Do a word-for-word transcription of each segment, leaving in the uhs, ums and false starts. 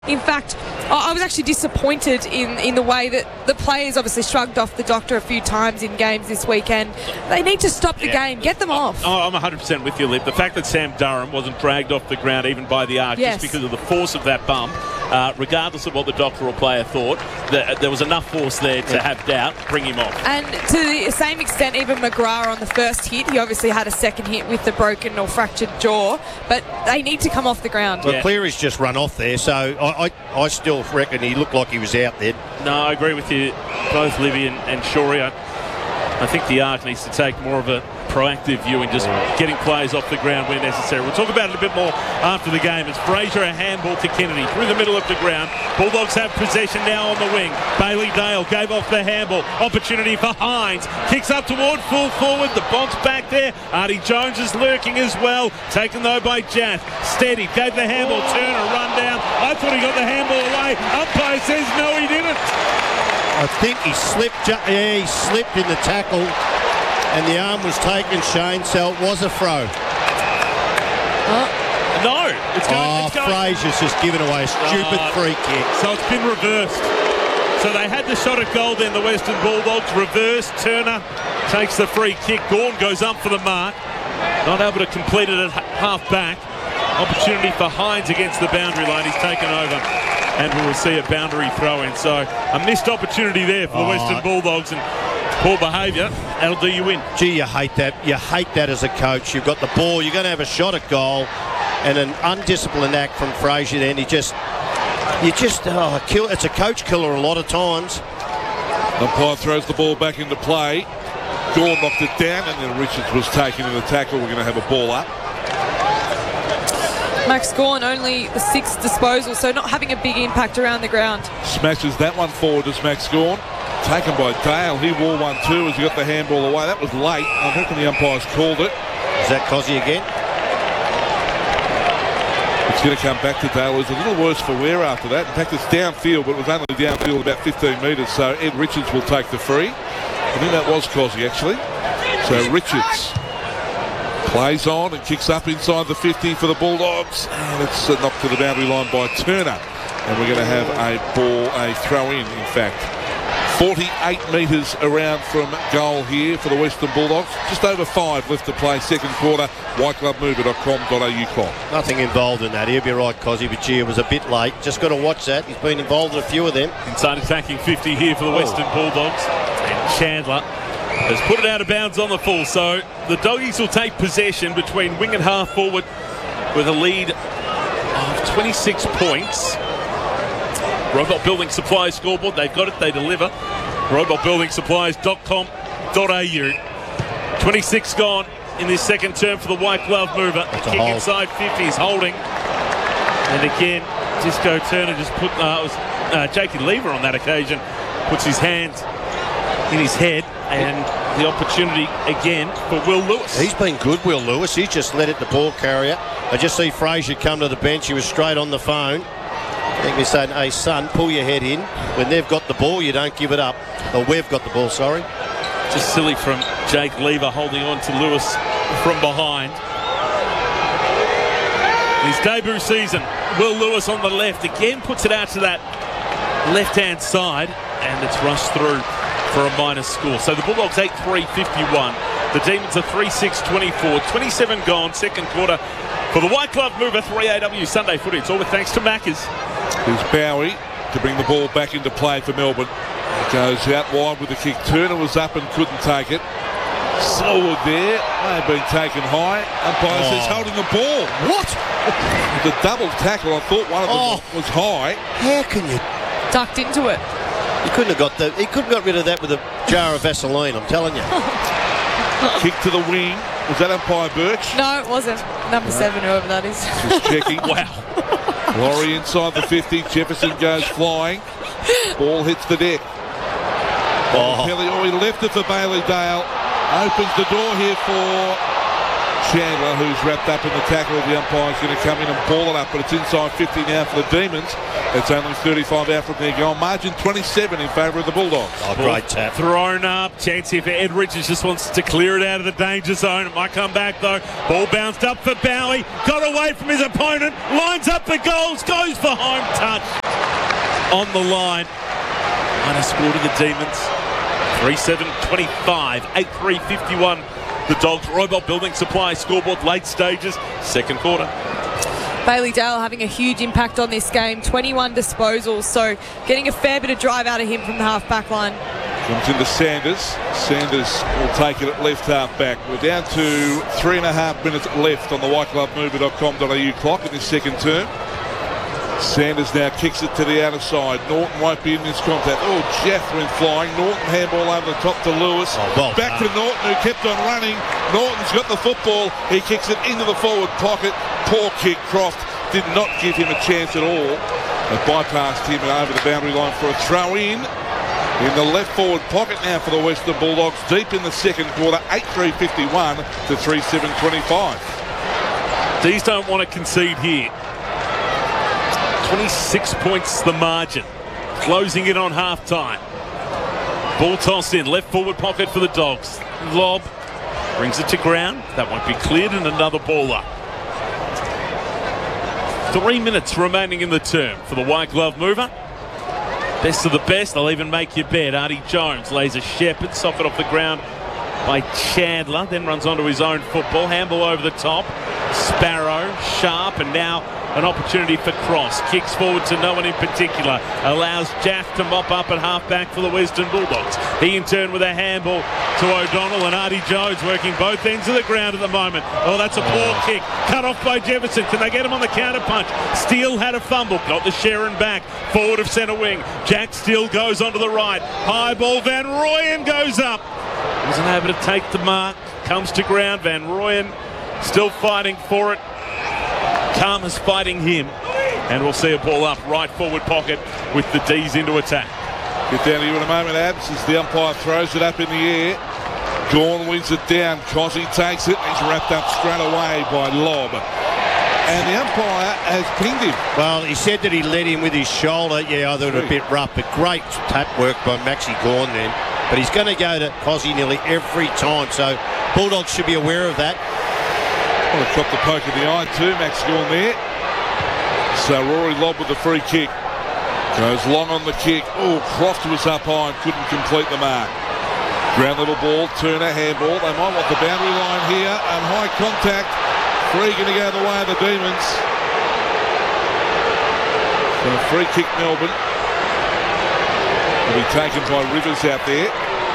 In fact, I was actually disappointed in, in the way that the players obviously shrugged off the doctor a few times in games this weekend. They need to stop the yeah. game, get them off. Oh, I'm one hundred percent with you, Lip. The fact that Sam Durham wasn't dragged off the ground even by the arc yes. just because of the force of that bump, uh, regardless of what the doctor or player thought, the, there was enough force there to yeah. have doubt, bring him off. And to the same extent, even McGrath on the first hit, he obviously had a second hit with the broken or fractured jaw, but they need to come off the ground. Well, yeah. Cleary's just run off there, so I, I, I still reckon he looked like he was out there. No, I agree with you, both Livy and, and Shorey. I, I think the Arc needs to take more of a proactive view in just getting players off the ground where necessary. We'll talk about it a bit more after the game. It's Fraser, a handball to Kennedy through the middle of the ground. Bulldogs have possession now on the wing. Bailey Dale gave off the handball. Opportunity for Hines. Kicks up toward full forward. The box back there. Artie Jones is lurking as well. Taken though by Jaff. Steady. Gave the handball. Turner run down. I thought he got the handball away. Umpire says no, he didn't. I think he slipped. Yeah, he slipped in the tackle, and the arm was taken, Shane. So it was a throw. Uh, no, it's going. Oh, it's going. Fraser's just given away a stupid uh, free kick. So it's been reversed. So they had the shot at goal. Then the Western Bulldogs reversed. Turner takes the free kick. Gawn goes up for the mark. Not able to complete it at half back. Opportunity for Hines against the boundary line. He's taken over. And we will see a boundary throw in. So a missed opportunity there for the oh. Western Bulldogs, and poor behaviour. That'll do you in. Gee, you hate that. You hate that as a coach. You've got the ball. You're going to have a shot at goal, and an undisciplined act from Fraser. Then he just, you just, oh, kill. It's a coach killer a lot of times. Umpire throws the ball back into play. Gawn knocked it down, and then Richards was taken in the tackle. We're going to have a ball up. Max Gawn only the sixth disposal, so not having a big impact around the ground. Smashes that one forward as Max Gawn. Taken by Dale. He wore one too as he got the handball away. That was late. I reckon the umpires called it. Is that Cozzy again? It's going to come back to Dale. It was a little worse for Ware after that. In fact, it's downfield, but it was only downfield about fifteen metres, so Ed Richards will take the free. I think that was Cozzy, actually. So Richards plays on and kicks up inside the fifty for the Bulldogs. And it's knocked to the boundary line by Turner. And we're going to have a ball, a throw in, in fact. forty-eight metres around from goal here for the Western Bulldogs. Just over five left to play, second quarter. white glove mover dot com dot a u com. Nothing involved in that. He'll be right, Cozzy, but gee, it was a bit late. Just got to watch that. He's been involved in a few of them. Inside attacking fifty here for the oh. Western Bulldogs. And Chandler has put it out of bounds on the full. So the Doggies will take possession between wing and half forward with a lead of twenty-six points. Robot Building Supplies scoreboard. They've got it. They deliver. robot building supplies dot com dot a u. twenty-six gone in this second term for the white glove mover. That's Kick inside fifty is holding. And again, Disco Turner just put, uh, it was uh, Jakey Lever on that occasion, puts his hands in his head, and the opportunity again for Will Lewis. He's been good, Will Lewis. He's just let it the ball carrier. I just see Fraser come to the bench. He was straight on the phone. I think they're saying, hey, son, pull your head in. When they've got the ball, you don't give it up. Or we've got the ball, sorry. Just silly from Jake Lever holding on to Lewis from behind. His debut season, Will Lewis on the left again puts it out to that left-hand side, and it's rushed through for a minus score. So the Bulldogs eight three fifty-one. The Demons are three six twenty-four. twenty-seven gone, second quarter for the white glove mover. three A W Sunday footy. It's all with thanks to Maccas. Here's Bowie to bring the ball back into play for Melbourne. It goes out wide with the kick. Turner was up and couldn't take it. Selwood there. May have been taken high. Umpire says oh. holding the ball. What? The double tackle. I thought one of them oh. was high. How can you? Ducked into it. He couldn't have got the. He couldn't have got rid of that with a jar of Vaseline, I'm telling you. Kick to the wing. Was that umpire Birch? No, it wasn't. Number no. seven, whoever that is. Just checking. Wow. Laurie inside the fifty. Jefferson goes flying. Ball hits the deck. Oh. Kelly, oh, he left it for Bailey Dale. Opens the door here for Chandler, who's wrapped up in the tackle. The umpire's going to come in and ball it up, but it's inside fifty now for the Demons. It's only thirty-five out from their goal. Margin twenty-seven in favour of the Bulldogs. Oh, great tap. Thrown up. Chance here for Ed Richards. Just wants to clear it out of the danger zone. It might come back though. Ball bounced up for Bowie. Got away from his opponent. Lines up for goals. Goes for home touch. On the line. Minor score to the Demons. three seven twenty-five. eight three fifty-one. The Dogs. Roybal Building Supply scoreboard late stages. Second quarter. Bailey Dale having a huge impact on this game. twenty-one disposals, so getting a fair bit of drive out of him from the half-back line. Comes into Sanders. Sanders will take it at left half-back. We're down to three and a half minutes left on the white glove mover dot com dot a u clock in this second term. Sanders now kicks it to the outer side. Norton won't be in this contact. Oh, Jeff went flying. Norton handball over the top to Lewis. Oh, well Back done. to Norton, who kept on running. Norton's got the football. He kicks it into the forward pocket. Poor kick. Croft did not give him a chance at all. They bypassed him and over the boundary line for a throw in. In the left forward pocket now for the Western Bulldogs. Deep in the second quarter. eight three fifty-one to three seven twenty-five. These don't want to concede here. twenty-six points the margin. Closing it on half time. Ball tossed in. Left forward pocket for the Dogs. Lob. Brings it to ground. That won't be cleared, and another ball up. Three minutes remaining in the term for the white glove mover. Best of the best. They'll even make you bet. Artie Jones lays a Shepherd. Socket off the ground by Chandler. Then runs onto his own football. Handball over the top. Sparrow. Sharp. And now an opportunity for Cross. Kicks forward to no one in particular. Allows Jaff to mop up at half-back for the Western Bulldogs. He in turn with a handball to O'Donnell, and Artie Jones working both ends of the ground at the moment. Oh, that's a poor kick. Cut off by Jefferson. Can they get him on the counter punch? Steele had a fumble. Got the Sharon back. Forward of centre wing. Jack Steele goes onto the right. High ball. Van Rooyen goes up. Wasn't able to take the mark. Comes to ground. Van Rooyen still fighting for it. Karma's fighting him, and we'll see a ball up right forward pocket with the D's into attack. Get down to you in a moment, Abs, as the umpire throws it up in the air. Gawn wins it down. Cosy takes it. He's wrapped up straight away by Lob. And the umpire has pinged him. Well, he said that he led him with his shoulder. Yeah, I thought it a bit rough, but great tap work by Maxi Gawn then. But he's going to go to Cosy nearly every time, so Bulldogs should be aware of that. Well, he got the poke in the eye too, Max Gawn there. So Rory Lobb with the free kick. Goes long on the kick. Oh, Croft was up high and couldn't complete the mark. Ground little ball, Turner, handball. They might want the boundary line here, and high contact. Free going to go the way of the Demons. So free kick Melbourne. Will be taken by Rivers out there.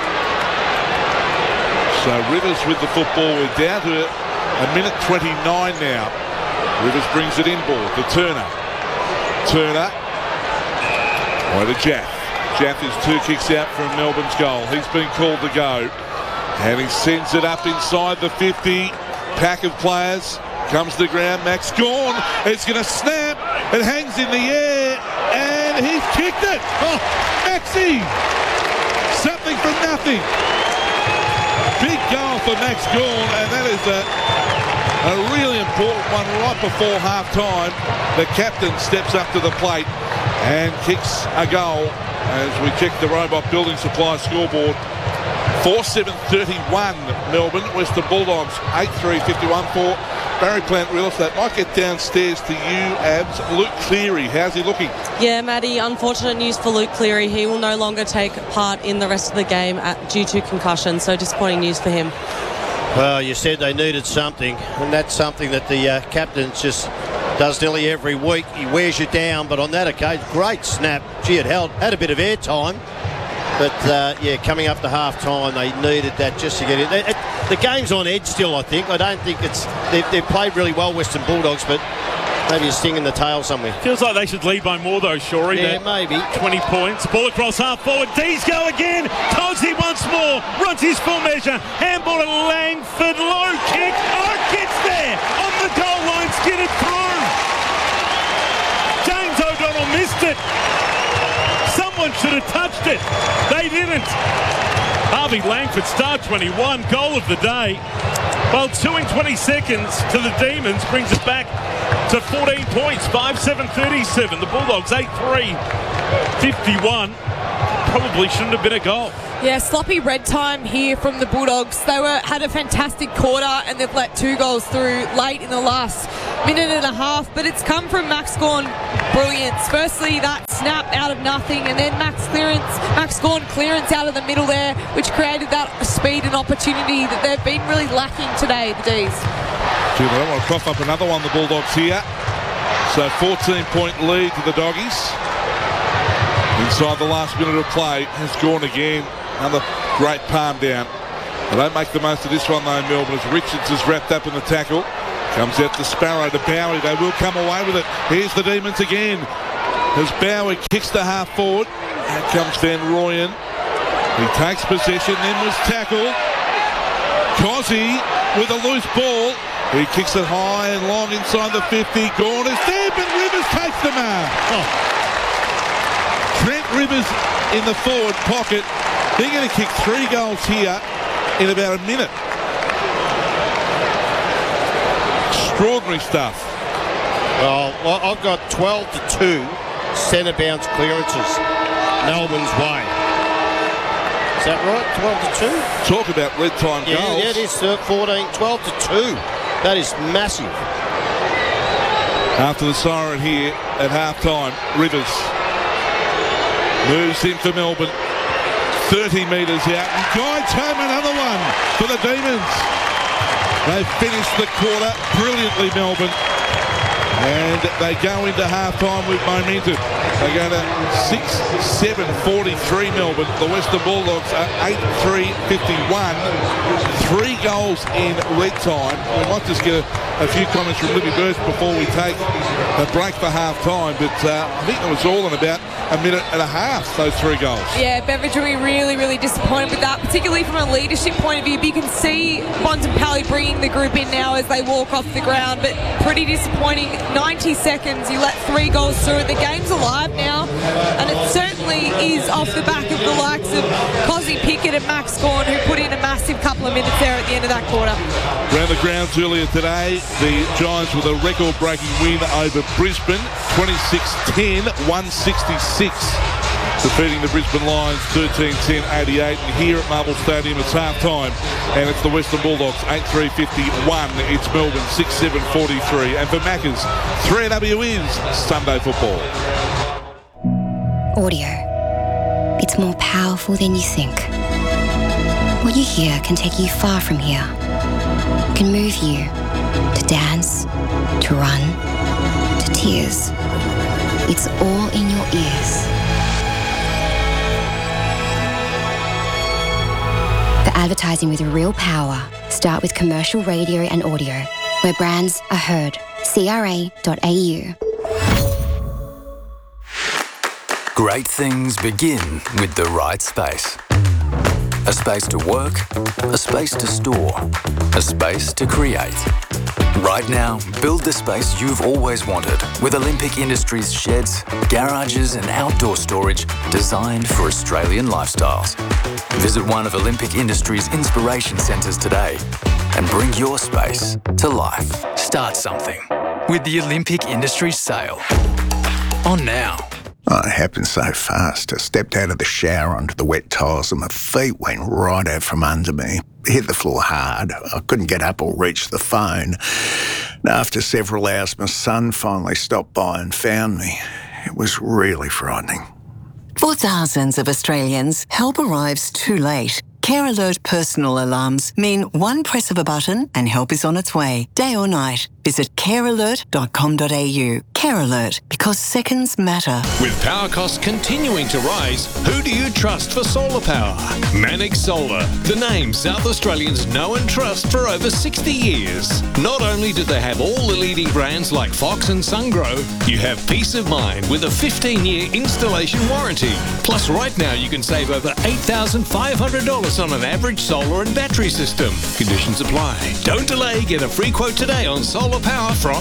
So Rivers with the football. We're down to a minute twenty-nine now. Rivers brings it inboard to Turner. Turner. By to Jaff. Jaff is two kicks out from Melbourne's goal. He's been called to go. And he sends it up inside the fifty. Pack of players. Comes to the ground. Max Gawn. It's going to snap. It hangs in the air. And he's kicked it. Oh, Maxi. Something from nothing. Big goal for Max Gawn. And that is a, a really important one right before half-time. The captain steps up to the plate and kicks a goal as we check the Robot Building Supply scoreboard. four seven thirty-one Melbourne. Western Bulldogs eight three fifty-one for Barry Plant Real Estate. Might get downstairs to you, Abs. Luke Cleary, how's he looking? Yeah, Maddie, unfortunate news for Luke Cleary. He will no longer take part in the rest of the game at, due to concussion, so disappointing news for him. Well, you said they needed something, and that's something that the uh, captain just does nearly every week. He wears you down, but on that occasion, great snap. Gee, it held, had a bit of air time. But, uh, yeah, coming up to half-time, they needed that just to get in. It, it, the game's on edge still, I think. I don't think it's... They've, they've played really well, Western Bulldogs, but maybe a sting in the tail somewhere. Feels like they should lead by more, though, Shorey. Yeah, maybe. twenty points. Ball across half forward. D's go again. Cosy once more. Runs his full measure. Handball to Langford. Low kick. Oh, gets there. On the goal line. Skidded through. James O'Donnell missed it. Someone should have touched it. They didn't. Harvey Langford, star twenty-one, goal of the day. Well, two in twenty seconds to the Demons brings it back to fourteen points, five seven thirty-seven. The Bulldogs eight three fifty-one. Probably shouldn't have been a goal. Yeah, sloppy red time here from the Bulldogs. They were had a fantastic quarter and they've let two goals through late in the last minute and a half, but it's come from Max Gawn brilliance. Firstly, that snap out of nothing, and then Max clearance, Max Gawn clearance out of the middle there, which created that speed and opportunity that they've been really lacking today, the D's. Gee, they don't want to cough up another one, the Bulldogs here. So fourteen point lead to the Doggies. Inside the last minute of play has Gawn again. Another great palm down. They don't make the most of this one though, Melbourne, as Richards is wrapped up in the tackle. Comes out to Sparrow, to Bowie. They will come away with it. Here's the Demons again. As Bowie kicks the half forward. Out comes Van Rooyen. He takes possession, then was tackled. Cozzy with a loose ball. He kicks it high and long inside the fifty. Gawn is there, but Rivers takes the mark. Oh. Trent Rivers in the forward pocket. They're going to kick three goals here in about a minute. Extraordinary stuff. Well, well, I've got twelve to two centre bounce clearances Melbourne's way. Is that right? twelve to two? Talk about red time yeah, goals. Yeah, it is uh, fourteen, twelve to two. That is massive. After the siren here at half time, Rivers moves in for Melbourne. thirty metres out and guides home another one for the Demons. They've finished the quarter brilliantly, Melbourne. And they go into half-time with momentum. They go to six seven forty-three, Melbourne. The Western Bulldogs are eight three fifty-one. Three goals in red time. We might just get a, a few comments from Libby Birch before we take a break for half-time. But uh, I think it was all in about a minute and a half, those three goals. Yeah, Beveridge will be really, really disappointed with that, particularly from a leadership point of view. But you can see Bontempelli bringing the group in now as they walk off the ground, but pretty disappointing. ninety seconds, you let three goals through it. The game's alive now, and it certainly is off the back of the likes of Cozzy Pickett and Max Gawn, who put in a massive couple of minutes there at the end of that quarter. Around the grounds earlier today, the Giants with a record-breaking win over Brisbane, twenty-six ten, one sixty-six, defeating the Brisbane Lions thirteen ten eighty-eight. And here at Marvel Stadium, it's half-time, and it's the Western Bulldogs eight three fifty-one. It's Melbourne six seven forty-three. And for Maccas, three W is Sunday football. Audio. It's more powerful than you think. What you hear can take you far from here. It can move you to dance, to run, to tears. It's all in your ears. For advertising with real power, start with commercial radio and audio, where brands are heard. C R A dot A U. Great things begin with the right space. A space to work, a space to store, a space to create. Right now, build the space you've always wanted with Olympic Industries sheds, garages and outdoor storage designed for Australian lifestyles. Visit one of Olympic Industries' inspiration centres today and bring your space to life. Start something with the Olympic Industries sale. On now. Oh, it happened so fast. I stepped out of the shower onto the wet tiles and my feet went right out from under me. Hit the floor hard. I couldn't get up or reach the phone. And after several hours, my son finally stopped by and found me. It was really frightening. For thousands of Australians, help arrives too late. Care Alert personal alarms mean one press of a button and help is on its way, day or night. Visit care alert dot com dot a u. Care Alert, because seconds matter. With power costs continuing to rise, who do you trust for solar power? Manix Solar, the name South Australians know and trust for over sixty years. Not only do they have all the leading brands like Fox and SunGrow, you have peace of mind with a fifteen-year installation warranty. Plus, right now you can save over eight thousand five hundred dollars on an average solar and battery system. Conditions apply. Don't delay. Get a free quote today on solar power from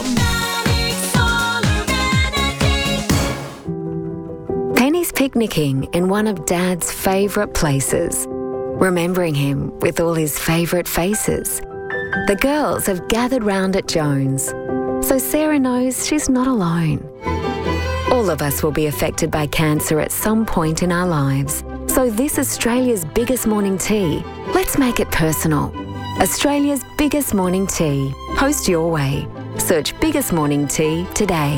Penny's picnicking in one of Dad's favourite places, remembering him with all his favourite faces. The girls have gathered round at Jones, so Sarah knows she's not alone. All of us will be affected by cancer at some point in our lives. So this Australia's biggest morning tea, let's make it personal. Australia's biggest morning tea. Post your way. Search Biggest Morning Tea today.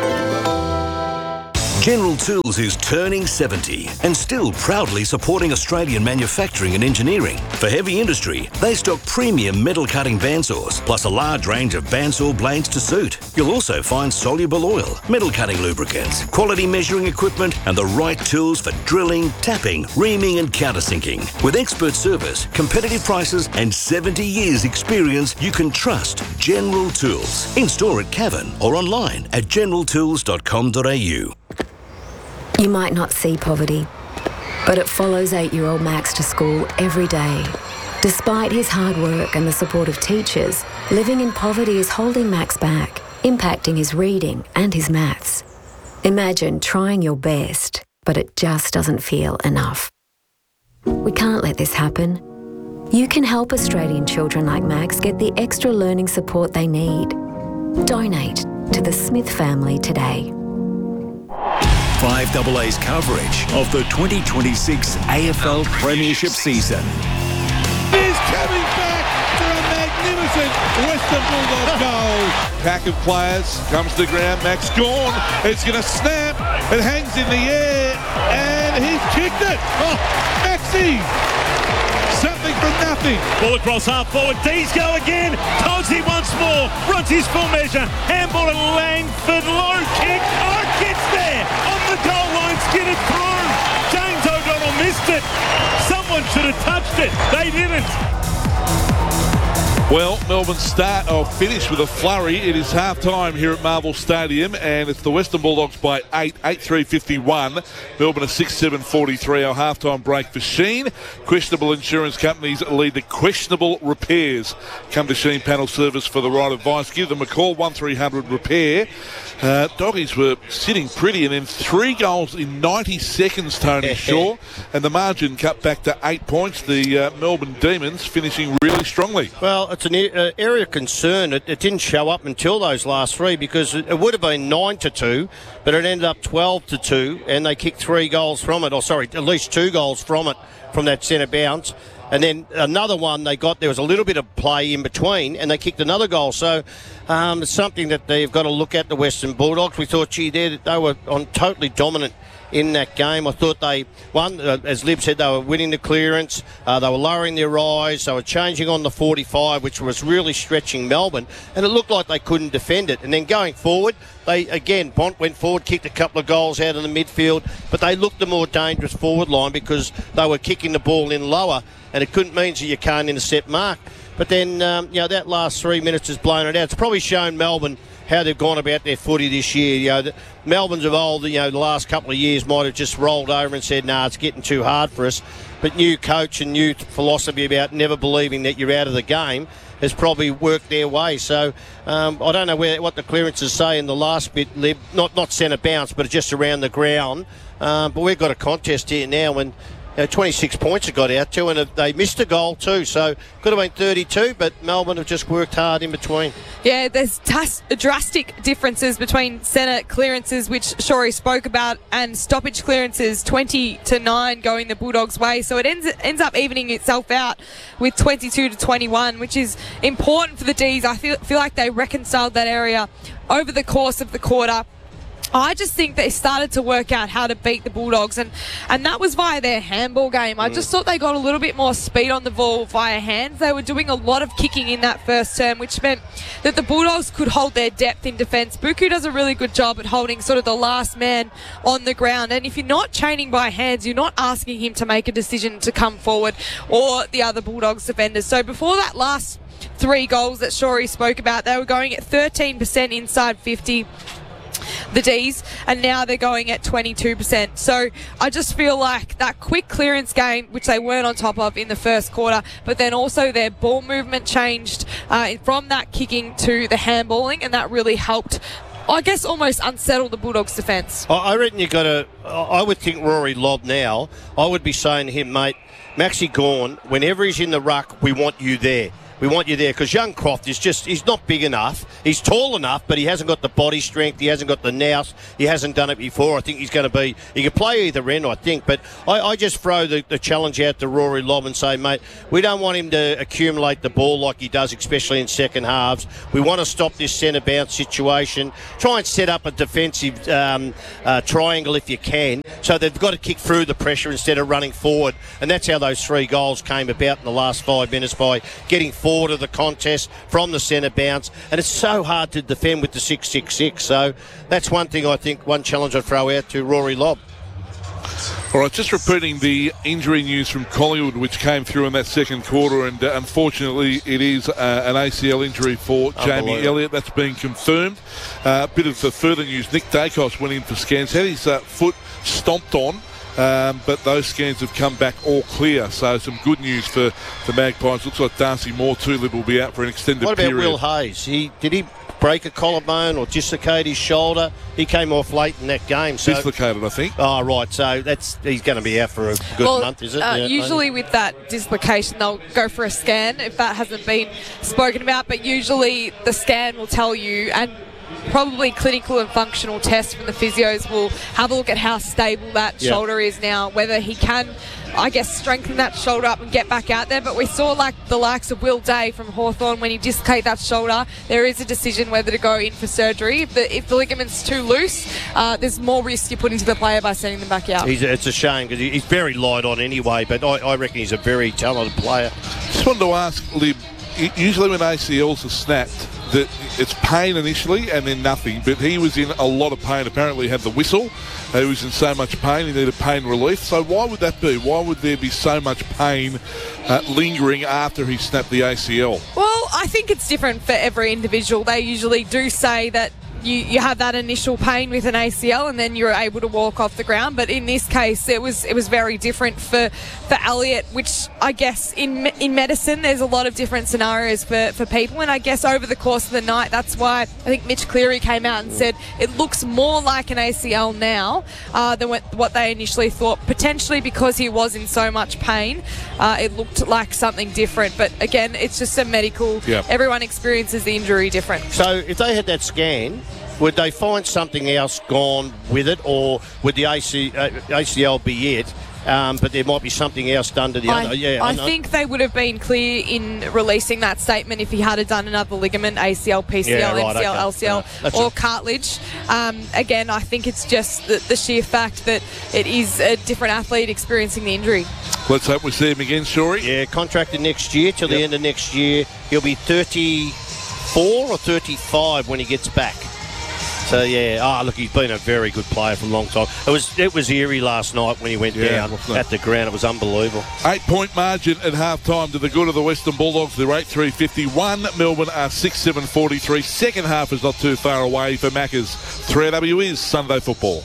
General Tools is turning seventy and still proudly supporting Australian manufacturing and engineering. For heavy industry, they stock premium metal cutting bandsaws, plus a large range of bandsaw blades to suit. You'll also find soluble oil, metal cutting lubricants, quality measuring equipment, and the right tools for drilling, tapping, reaming, and countersinking. With expert service, competitive prices, and seventy years experience, you can trust General Tools. In store at Cavan or online at general tools dot com dot a u. You might not see poverty, but it follows eight-year-old Max to school every day. Despite his hard work and the support of teachers, living in poverty is holding Max back, impacting his reading and his maths. Imagine trying your best, but it just doesn't feel enough. We can't let this happen. You can help Australian children like Max get the extra learning support they need. Donate to the Smith family today. five A A's coverage of the twenty twenty-six A F L Premiership season. Is coming back for a magnificent Western Bulldogs goal. Pack of players comes to the ground. Max Gawn. It's going to snap. It hangs in the air, and he's kicked it. Oh, Maxi. Something from nothing. Ball across half forward. D's go again. Todsey once more. Runs his full measure. Handball to Langford. Low kick. Oh, gets there. On the goal line. Skidded through. James O'Donnell missed it. Someone should have touched it. They didn't. Well, Melbourne start or finish with a flurry. It is half-time here at Marvel Stadium, and it's the Western Bulldogs by eight, eight three fifty-one. Melbourne a six seven forty-three. Our half-time break for Sheen. Questionable insurance companies lead to questionable repairs. Come to Sheen Panel Service for the right advice. Give them a call, one three hundred repair. Uh, doggies were sitting pretty, and then three goals in ninety seconds, Tony Shaw, and the margin cut back to eight points. The uh, Melbourne Demons finishing really strongly. Well, it's an uh, area of concern. It, it didn't show up until those last three, because it, it would have been nine to two, but it ended up twelve to two, and they kicked three goals from it, or sorry, at least two goals from it, from that centre bounce. And then another one they got, there was a little bit of play in between, and they kicked another goal. So um, it's something that they've got to look at, the Western Bulldogs. We thought, gee, they, they were on totally dominant in that game. I thought they, one, uh, as Lib said, they were winning the clearance, uh, they were lowering their eyes, they were changing on the forty-five, which was really stretching Melbourne, and it looked like they couldn't defend it. And then going forward, they, again, Bont went forward, kicked a couple of goals out in the midfield, but they looked the more dangerous forward line because they were kicking the ball in lower, and it couldn't mean that you can't intercept Mark. But then, um, you know, that last three minutes has blown it out. It's probably shown Melbourne how they've gone about their footy this year. You know, the, Melbourne's of old, you know, the last couple of years might have just rolled over and said, nah, it's getting too hard for us. But new coach and new philosophy about never believing that you're out of the game has probably worked their way. So um, I don't know where what the clearances say in the last bit, Lib, not, not centre bounce, but just around the ground. Um, but we've got a contest here now, and you know, twenty-six points have got out to, and they missed a goal too, so could have been thirty-two, but Melbourne have just worked hard in between. Yeah, there's tas- drastic differences between centre clearances, which Shorey spoke about, and stoppage clearances, twenty to nine going the Bulldogs' way, so it ends ends up evening itself out with twenty-two to twenty-one, which is important for the D's. I feel feel like they reconciled that area over the course of the quarter. I just think they started to work out how to beat the Bulldogs, and, and that was via their handball game. I just thought they got a little bit more speed on the ball via hands. They were doing a lot of kicking in that first term, which meant that the Bulldogs could hold their depth in defence. Buku does a really good job at holding sort of the last man on the ground, and if you're not chaining by hands, you're not asking him to make a decision to come forward, or the other Bulldogs defenders. So before that last three goals that Shorey spoke about, they were going at thirteen percent inside fifty, the D's, and now they're going at twenty-two percent. So I just feel like that quick clearance game, which they weren't on top of in the first quarter, but then also their ball movement changed uh, from that kicking to the handballing, and that really helped, I guess, almost unsettle the Bulldogs' defence. I reckon you got to, I would think Rory Lobb now, I would be saying to him, mate, Maxi Gawn, whenever he's in the ruck, we want you there. we want you there, because young Croft is just, he's not big enough. He's tall enough, but he hasn't got the body strength. He hasn't got the nous. He hasn't done it before. I think he's going to be, he can play either end, I think. But I, I just throw the, the challenge out to Rory Lobb and say, mate, we don't want him to accumulate the ball like he does, especially in second halves. We want to stop this centre bounce situation. Try and set up a defensive um, uh, triangle if you can. So they've got to kick through the pressure instead of running forward. And that's how those three goals came about in the last five minutes, by getting forward of the contest from the centre bounce. And it's so hard to defend with the six six six. So that's one thing I think, one challenge I'd throw out to Rory Lobb. All right, just repeating the injury news from Collingwood, which came through in that second quarter, and uh, unfortunately it is uh, an A C L injury for Jamie Elliott. That's been confirmed. A uh, bit of the further news, Nick Dacos went in for scans, had his uh, foot stomped on, Um, but those scans have come back all clear, so some good news for the Magpies. Looks like Darcy Moore too will be out for an extended what about period. Will Hayes? He did he break a collarbone or dislocate his shoulder? He came off late in that game. So, dislocated, I think. Oh, right. So that's he's going to be out for a good well, month, is it? Uh, yeah, usually maybe. with that dislocation, they'll go for a scan if that hasn't been spoken about. But usually the scan will tell you, and probably clinical and functional tests from the physios will have a look at how stable that Yeah. shoulder is now, whether he can, I guess, strengthen that shoulder up and get back out there. But we saw like the likes of Will Day from Hawthorn, when he dislocated that shoulder, there is a decision whether to go in for surgery. If the, if the ligament's too loose, uh, there's more risk you put into the player by sending them back out. He's, it's a shame because he's very light on anyway, but I, I reckon he's a very talented player. Just wanted to ask, Lib, usually when A C Ls are snapped, that it's pain initially and then nothing, but he was in a lot of pain. Apparently he had the whistle. He was in so much pain, he needed pain relief. So why would that be? Why would there be so much pain uh, lingering after he snapped the A C L? Well, I think it's different for every individual. They usually do say that you, you have that initial pain with an A C L and then you're able to walk off the ground. But in this case, it was it was very different for, for Elliott, which I guess in in medicine, there's a lot of different scenarios for, for people. And I guess over the course of the night, that's why I think Mitch Cleary came out and said it looks more like an A C L now uh, than what, what they initially thought. Potentially because he was in so much pain, uh, it looked like something different. But again, it's just a medical, Yep. everyone experiences the injury different. So if they had that scan, would they find something else gone with it, or would the A C, uh, A C L be it? Um, but there might be something else done to the I, other. Yeah, I, I know. think they would have been clear in releasing that statement if he had have done another ligament, A C L, P C L, Yeah, right, M C L, okay. L C L, Right. That's or a- cartilage. Um, again, I think it's just the, the sheer fact that it is a different athlete experiencing the injury. Let's hope we see him again, Shorey. Yeah, contracted next year till the Yep. end of next year. He'll be thirty-four or thirty-five when he gets back. So yeah, oh look, he's been a very good player for a long time. It was it was eerie last night when he went Yeah, down wasn't it? at the ground. It was unbelievable. Eight-point margin at half-time to the good of the Western Bulldogs. They're eight three fifty-one. Melbourne are six seven forty-three. Second half is not too far away for Maccas. three A W is Sunday football.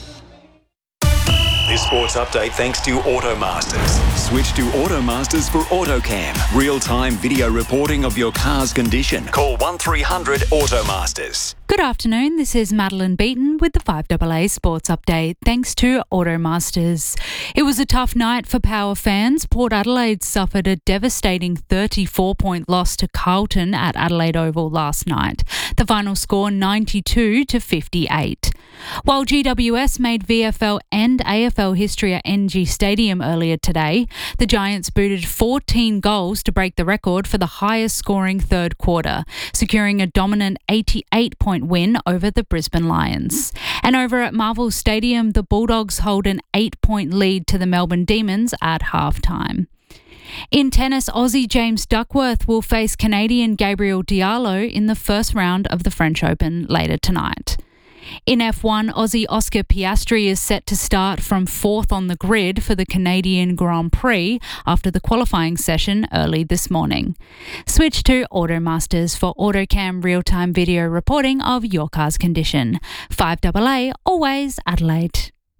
This sports update thanks to Automasters. Switch to Automasters for AutoCam. Real-time video reporting of your car's condition. Call one three hundred Automasters. Good afternoon, this is Madeline Beaton with the five A A Sports Update, thanks to Automasters. It was a tough night for Power fans. Port Adelaide suffered a devastating thirty-four point loss to Carlton at Adelaide Oval last night. The final score ninety-two to fifty-eight. While G W S made V F L and A F L history at N G Stadium earlier today, the Giants booted fourteen goals to break the record for the highest scoring third quarter, securing a dominant eighty-eight point win over the Brisbane Lions. And over at Marvel Stadium, the Bulldogs hold an eight point lead to the Melbourne Demons at halftime. In tennis, Aussie James Duckworth will face Canadian Gabriel Diallo in the first round of the French Open later tonight. In F one, Aussie Oscar Piastri is set to start from fourth on the grid for the Canadian Grand Prix after the qualifying session early this morning. Switch to Automasters for AutoCam real-time video reporting of your car's condition. five A A, always Adelaide.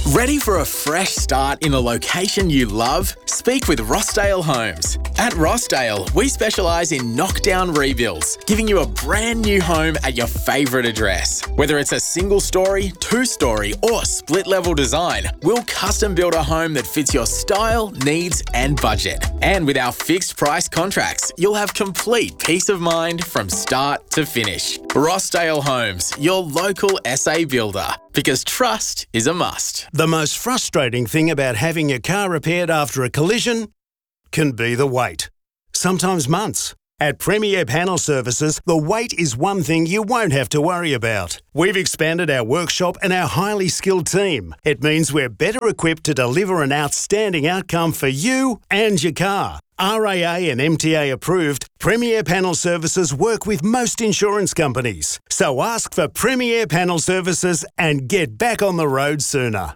Ready for a fresh start in a location you love? Speak with Rossdale Homes. At Rossdale, we specialise in knockdown rebuilds, giving you a brand new home at your favourite address. Whether it's a single story, two story or split level design, we'll custom build a home that fits your style, needs and budget. And with our fixed price contracts, you'll have complete peace of mind from start to finish. Rossdale Homes, your local S A builder. Because trust is a must. The most frustrating thing about having your car repaired after a collision can be the wait. Sometimes months. At Premier Panel Services, the wait is one thing you won't have to worry about. We've expanded our workshop and our highly skilled team. It means we're better equipped to deliver an outstanding outcome for you and your car. R A A and M T A approved, Premier Panel Services work with most insurance companies. So ask for Premier Panel Services and get back on the road sooner.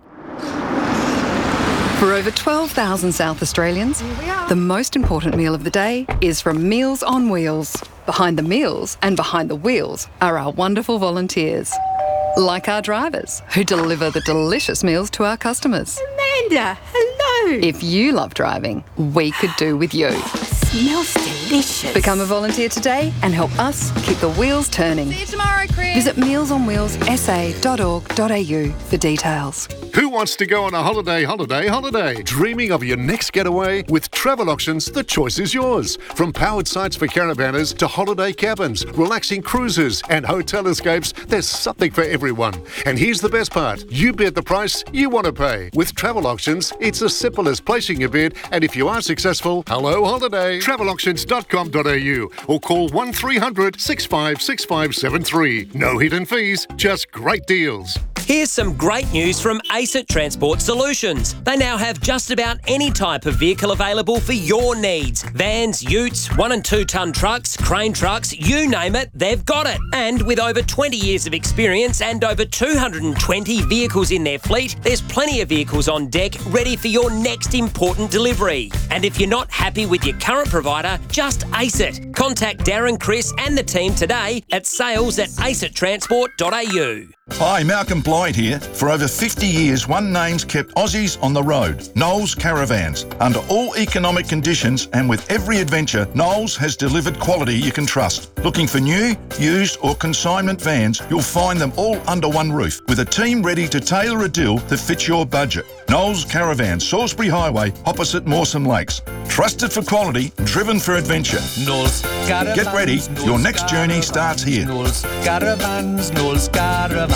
For over twelve thousand South Australians, the most important meal of the day is from Meals on Wheels. Behind the meals and behind the wheels are our wonderful volunteers. Like our drivers, who deliver the delicious meals to our customers. Amanda, hello. If you love driving, we could do with you. Smells delicious. Become a volunteer today and help us keep the wheels turning. See you tomorrow, Chris. Visit meals on wheels s a dot org dot a u for details. Who wants to go on a holiday, holiday, holiday? Dreaming of your next getaway? With Travel Auctions, the choice is yours. From powered sites for caravanners to holiday cabins, relaxing cruises and hotel escapes, there's something for everyone. And here's the best part. You bid the price you want to pay. With Travel Auctions, it's as simple as placing your bid, and if you are successful, hello holiday. travel auctions dot com dot a u or call one three hundred, six five six five seven three. No hidden fees, just great deals. Here's some great news from ACET Transport Solutions. They now have just about any type of vehicle available for your needs. Vans, utes, one and two tonne trucks, crane trucks, you name it, they've got it. And with over twenty years of experience and over two hundred twenty vehicles in their fleet, there's plenty of vehicles on deck ready for your next important delivery. And if you're not happy with your current provider, just ace it. Contact Darren, Chris and the team today at sales at acet transport dot a u. Hi, Malcolm Blyde here. For over fifty years, one name's kept Aussies on the road. Knowles Caravans. Under all economic conditions and with every adventure, Knowles has delivered quality you can trust. Looking for new, used or consignment vans, you'll find them all under one roof with a team ready to tailor a deal that fits your budget. Knowles Caravans, Salisbury Highway, opposite Mawson Lakes. Trusted for quality, driven for adventure. Knowles Caravans. Get ready, Knowles your next journey starts here. Knowles Caravans, Knowles Caravans.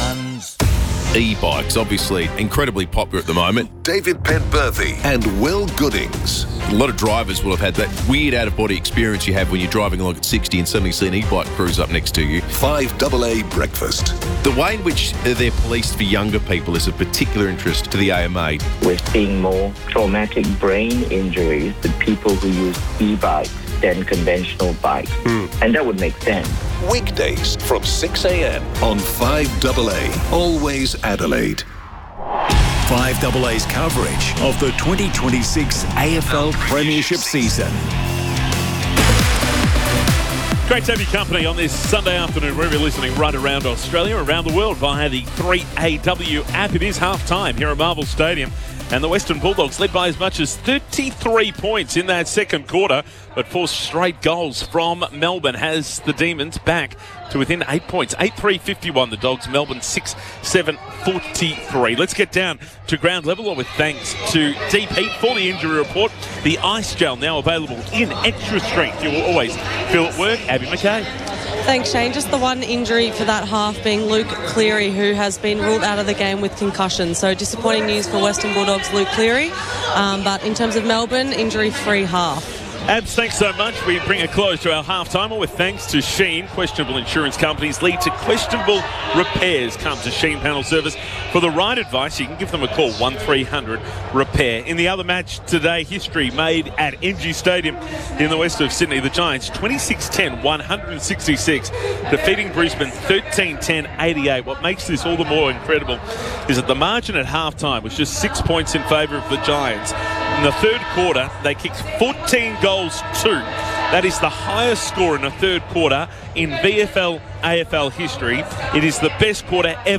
E-bikes, obviously incredibly popular at the moment. David Penberthy and Will Goodings. A lot of drivers will have had that weird out-of-body experience you have when you're driving along at sixty and suddenly see an e-bike cruise up next to you. five A A Breakfast. The way in which they're policed for younger people is of particular interest to the A M A. We're seeing more traumatic brain injuries with people who use e-bikes than conventional bikes. Mm. And that would make sense. Weekdays from six a.m. on five A A. Always Adelaide. five A A's coverage of the twenty twenty-six A F L Premiership season. Great to have your company on this Sunday afternoon, wherever you're listening right around Australia, around the world via the three A W app. It is half-time here at Marvel Stadium. And the Western Bulldogs led by as much as thirty-three points in that second quarter, but four straight goals from Melbourne has the Demons back to within eight points. eight three fifty-one the Dogs, Melbourne six seven forty-three. Let's get down to ground level with thanks to Deep Heat for the injury report. The ice gel now available in extra strength. You will always feel it work. Abby McKay. Thanks, Shane. Just the one injury for that half being Luke Cleary, who has been ruled out of the game with concussion. So disappointing news for Western Bulldogs, Luke Cleary. Um, but in terms of Melbourne, injury-free half. Abs, thanks so much. We bring a close to our half-timer with thanks to Sheen. Questionable insurance companies lead to questionable repairs. Come to Sheen Panel Service for the right advice. You can give them a call, one three hundred repair. In the other match today, history made at M G Stadium in the west of Sydney. The Giants twenty-six ten, one sixty-six, defeating Brisbane thirteen ten, eighty-eight. What makes this all the more incredible is that the margin at half-time was just six points in favour of the Giants. In the third quarter, they kicked fourteen goals two. That is the highest score in a third quarter in V F L A F L history. It is the best quarter ever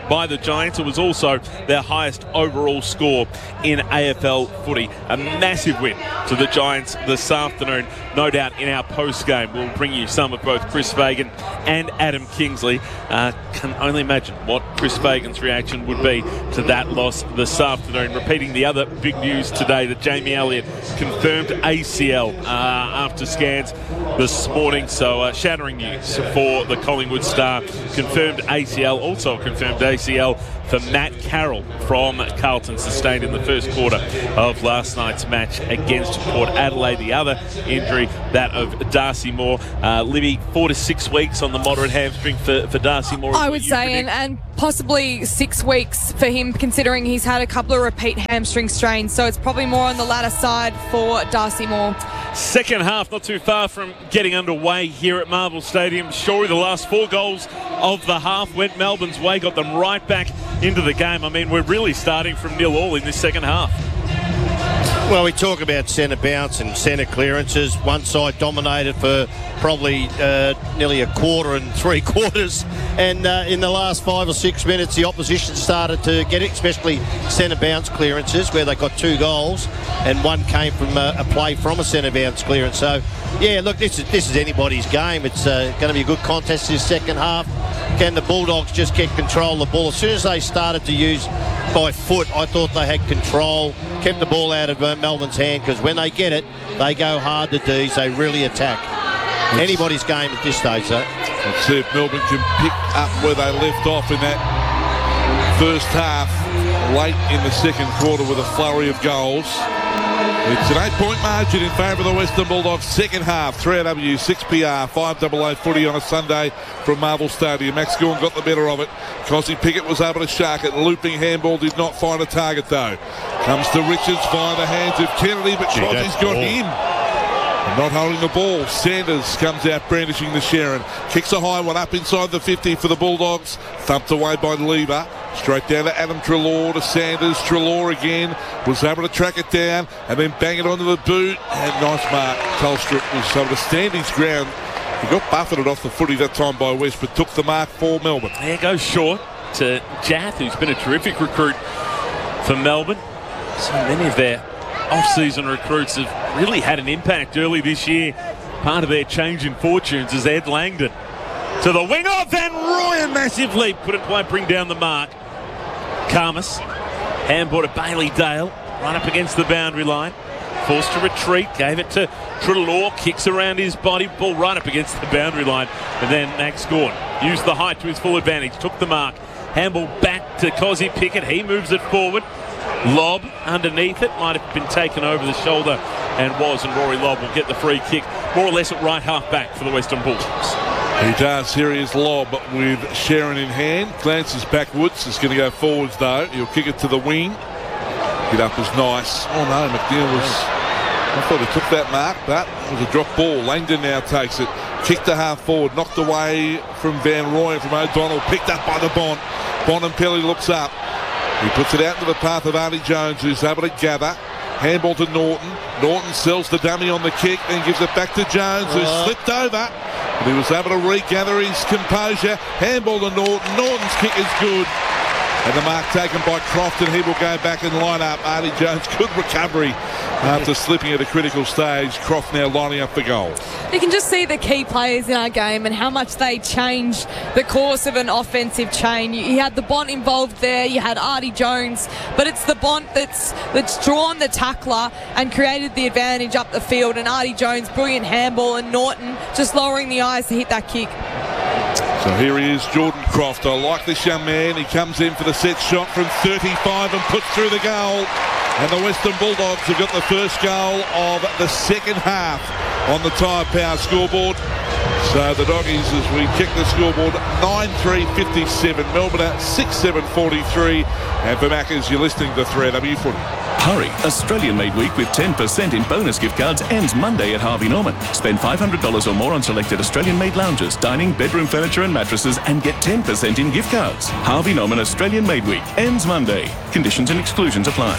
by the Giants. It was also their highest overall score in A F L footy. A massive win to the Giants this afternoon. No doubt in our post-game we'll bring you some of both Chris Fagan and Adam Kingsley. Uh, can only imagine what Chris Fagan's reaction would be to that loss this afternoon. Repeating the other big news today that Jamie Elliott confirmed A C L uh, after scans this morning. So uh, shattering news for the Collingwood Star. Confirmed A C L, also confirmed A C L for Matt Carroll from Carlton, sustained in the first quarter of last night's match against Port Adelaide. The other injury, that of Darcy Moore. Uh, Libby, four to six weeks on the moderate hamstring for, for Darcy Moore. I would say, and, and possibly six weeks for him, considering he's had a couple of repeat hamstring strains. So it's probably more on the latter side for Darcy Moore. Second half, not too far from getting underway here at Marvel Stadium. Surely the last four goals of the half went Melbourne's way, got them right back into the game. I mean, we're really starting from nil all in this second half. Well, we talk about centre bounce and centre clearances. One side dominated for probably uh, nearly a quarter and three quarters. And uh, in the last five or six minutes, the opposition started to get it, especially centre bounce clearances, where they got two goals. And one came from a, a play from a centre bounce clearance. So, yeah, look, this is, this is anybody's game. It's uh, going to be a good contest this second half. Can the Bulldogs just get control of the ball? As soon as they started to use by foot, I thought they had control, kept the ball out of uh, Melbourne's hand, because when they get it, they go hard to D's, they really attack. Anybody's game at this stage, though. Let's see if Melbourne can pick up where they left off in that first half, late in the second quarter with a flurry of goals. It's an eight-point margin in favour of the Western Bulldogs. Second half, three A W, six P R, five A A footy on a Sunday from Marvel Stadium. Max Gawn got the better of it. Cosy Pickett was able to shark it. Looping handball did not find a target, though. Comes to Richards via the hands of Kennedy, but Cosy's got him. Not holding the ball. Sanders comes out brandishing the Sharon. Kicks a high one up inside the fifty for the Bulldogs. Thumped away by Lever. Straight down to Adam Treloar, to Sanders. Treloar again was able to track it down and then bang it onto the boot. And nice mark. Telstra was able to stand his ground. He got buffeted off the footy that time by West, but took the mark for Melbourne. There goes short to Jath, who's been a terrific recruit for Melbourne. So many of their off-season recruits have really had an impact early this year. Part of their change in fortunes is Ed Langdon. To the wing of Van Rooyen, massive leap. Put it play, bring down the mark. Karmas, handball to Bailey Dale, right up against the boundary line. Forced to retreat, gave it to Treloar, kicks around his body, ball right up against the boundary line. And then Max Gawn used the height to his full advantage, took the mark. Handball back to Cosy Pickett, he moves it forward. Lob underneath it, might have been taken over the shoulder and was, and Rory Lobb will get the free kick, more or less at right half back for the Western Bulldogs. He does. Here he is, Lobb with Sharon in hand. Glances backwards. Is going to go forwards, though. He'll kick it to the wing. Get up was nice. Oh, no, McNeil was... I thought he took that mark, but it was a drop ball. Langdon now takes it. Kicked to half forward. Knocked away from Van Rooyen, from O'Donnell. Picked up by the Bont. Bontempelli looks up. He puts it out into the path of Artie Jones, who's able to gather. Handball to Norton. Norton sells the dummy on the kick, then gives it back to Jones, who uh. slipped over. But he was able to regather his composure. Handball to Norton. Norton's kick is good. And the mark taken by Croft, and he will go back and line up. Artie Jones, good recovery after slipping at a critical stage. Croft now lining up for goal. You can just see the key players in our game and how much they change the course of an offensive chain. You, you had the Bont involved there, you had Artie Jones, but it's the Bont that's that's drawn the tackler and created the advantage up the field. And Artie Jones, brilliant handball, and Norton just lowering the eyes to hit that kick. So here he is, Jordan Croft. I like this young man. He comes in for the set shot from thirty-five and puts through the goal. And the Western Bulldogs have got the first goal of the second half on the Tyre Power scoreboard. So the Doggies, as we check the scoreboard, nine three fifty-seven. Melbourne at six seven forty-three. And for Maccas, you're listening to three A W Footy. Hurry! Australian Made Week with ten percent in bonus gift cards ends Monday at Harvey Norman. Spend five hundred dollars or more on selected Australian Made lounges, dining, bedroom furniture and mattresses and get ten percent in gift cards. Harvey Norman Australian Made Week ends Monday. Conditions and exclusions apply.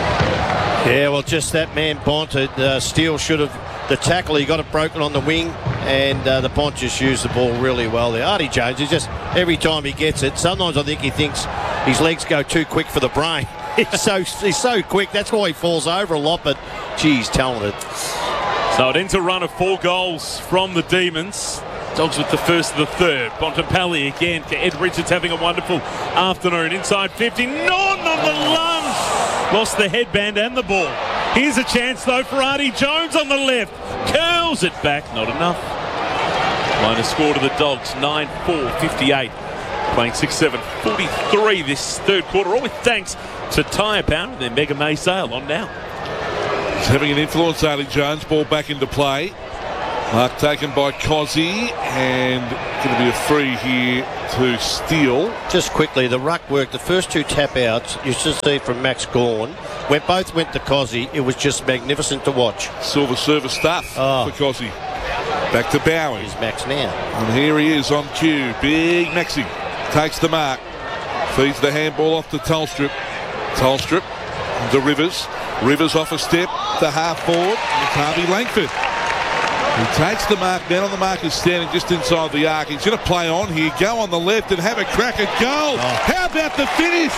Yeah, well, just that man Bont. Uh, Steele should have... The tackle, he got it broken on the wing. and uh, the Ponchers used the ball really well there. Artie Jones is just, every time he gets it, sometimes I think he thinks his legs go too quick for the brain. He's so he's so quick, that's why he falls over a lot, but gee, he's talented. So it ends a run of four goals from the Demons. Dogs with the first of the third. Bontempelli again to Ed Richards having a wonderful afternoon. Inside fifty. Norton on the lunge. Lost the headband and the ball. Here's a chance though for Artie Jones on the left. Curls it back. Not enough. Minor score to the Dogs. nine four fifty-eight. Playing six seven forty-three this third quarter. All with thanks to Tyre Power and their Mega May sale on now. He's having an influence, Artie Jones. Ball back into play. Mark taken by Cozzy, and going to be a free here to Steele. Just quickly, the ruck work, the first two tap outs you should see from Max Gawn, where both went to Cozzy, it was just magnificent to watch. Silver service stuff oh. for Cozzy. Back to Bowie. Here's Max now. And here he is on cue. Big Maxi takes the mark. Feeds the handball off to Tolstrup. Tolstrup to Rivers. Rivers off a step to half forward. It's Harvey Langford. He takes the mark, down on the mark is standing just inside the arc. He's going to play on here, go on the left and have a crack at goal. Oh. How about the finish?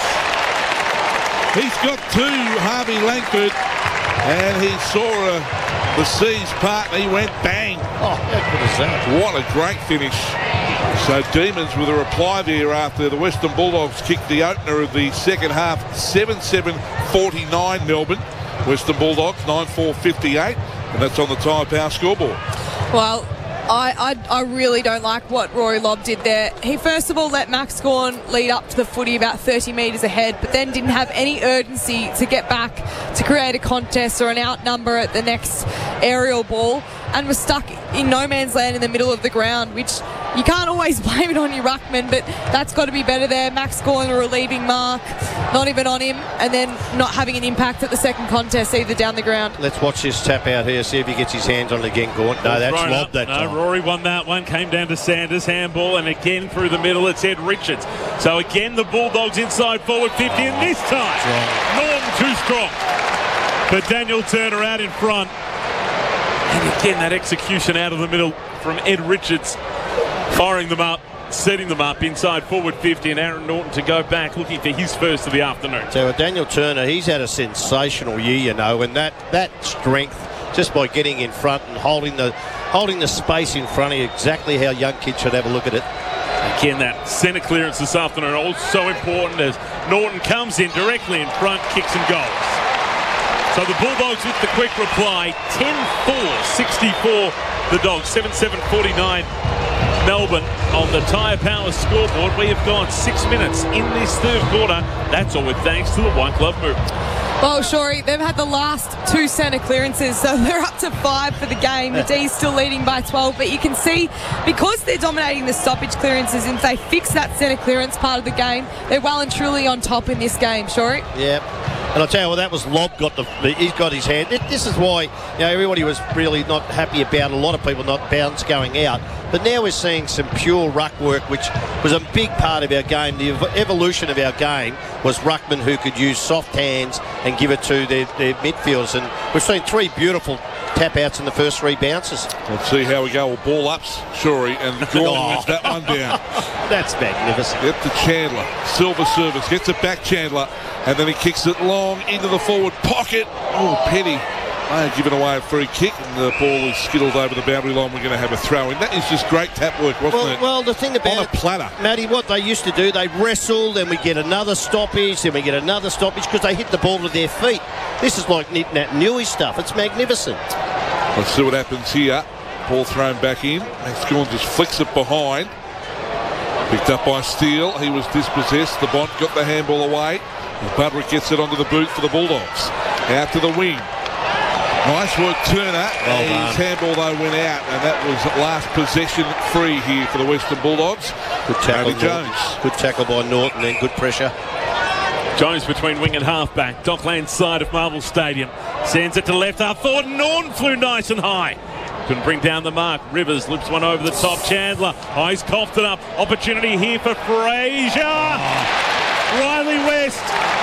He's got two, Harvey Langford, and he saw a, the seas part and he went bang. Oh, how good is that? What a great finish. So Demons with a reply there after the Western Bulldogs kicked the opener of the second half, seven seven forty-nine Melbourne. Western Bulldogs, nine four fifty-eight. And that's on the Tyre Power scoreboard. Well, I, I I really don't like what Rory Lobb did there. He first of all let Max Gawn lead up to the footy about thirty metres ahead, but then didn't have any urgency to get back to create a contest or an outnumber at the next aerial ball, and was stuck in no man's land in the middle of the ground, which you can't always blame it on your ruckman, but that's got to be better there. Max Gawn, a relieving mark, not even on him, and then not having an impact at the second contest either down the ground. Let's watch this tap out here, see if he gets his hands on it again, Gawn. No, that's Lobb that no, time. Rory won that one, came down to Sanders, handball, and again through the middle, it's Ed Richards. So again, the Bulldogs inside forward fifty, and this time, Norton too strong. But Daniel Turner out in front. And again, that execution out of the middle from Ed Richards, firing them up, setting them up inside forward fifty, and Aaron Norton to go back looking for his first of the afternoon. So with Daniel Turner, he's had a sensational year, you know, and that, that strength just by getting in front and holding the holding the space in front of you, exactly how young kids should have a look at it. Again, that centre clearance this afternoon also important as Norton comes in directly in front, kicks and goals. So the Bulldogs with the quick reply, ten four sixty-four the Dogs, seven seven forty-nine Melbourne on the Tyre Power scoreboard. We have gone six minutes in this third quarter. That's all with thanks to the White Glove movement. Well, Shorey, they've had the last two centre clearances, so they're up to five for the game. The D's still leading by twelve, but you can see because they're dominating the stoppage clearances, and if they fix that centre clearance part of the game, they're well and truly on top in this game, Shorey. Yep. And I'll tell you what, that was Lobb got the, he's got his hand. This is why, you know, everybody was really not happy about a lot of people not bounce going out. But now we're seeing some pure ruck work, which was a big part of our game. The ev- evolution of our game was ruckmen who could use soft hands and give it to their, their midfielders. And we've seen three beautiful tap outs in the first three bounces. Let's see how we go. Well, ball ups, Shorey, and Gawn Oh. wins that one down. That's magnificent. Get to Chandler. Silver service. Gets it back, Chandler. And then he kicks it long into the forward pocket. Oh, Petty. They are giving away a free kick, and the ball is skittled over the boundary line. We're going to have a throw in. That is just great tap work, wasn't well, it? Well, the thing about on a platter, Matty, what they used to do, they'd wrestle, then we get another stoppage, then we get another stoppage because they hit the ball with their feet. This is like Nit Nat Newey stuff. It's magnificent. Let's see what happens here. Ball thrown back in. Max Gawn just flicks it behind. Picked up by Steele. He was dispossessed. The Bont got the handball away. And Budrick gets it onto the boot for the Bulldogs. Out to the wing. Nice work, Turner. Well His handball, though, went out, and that was last possession free here for the Western Bulldogs. Good tackle, Jones. Good tackle by Norton, and good pressure. Jones between wing and halfback. Dockland side of Marvel Stadium. Sends it to left half forward. Norton flew nice and high. Couldn't bring down the mark. Rivers loops one over the top. Chandler. Oh, he's coughed it up. Opportunity here for Fraser. Riley West.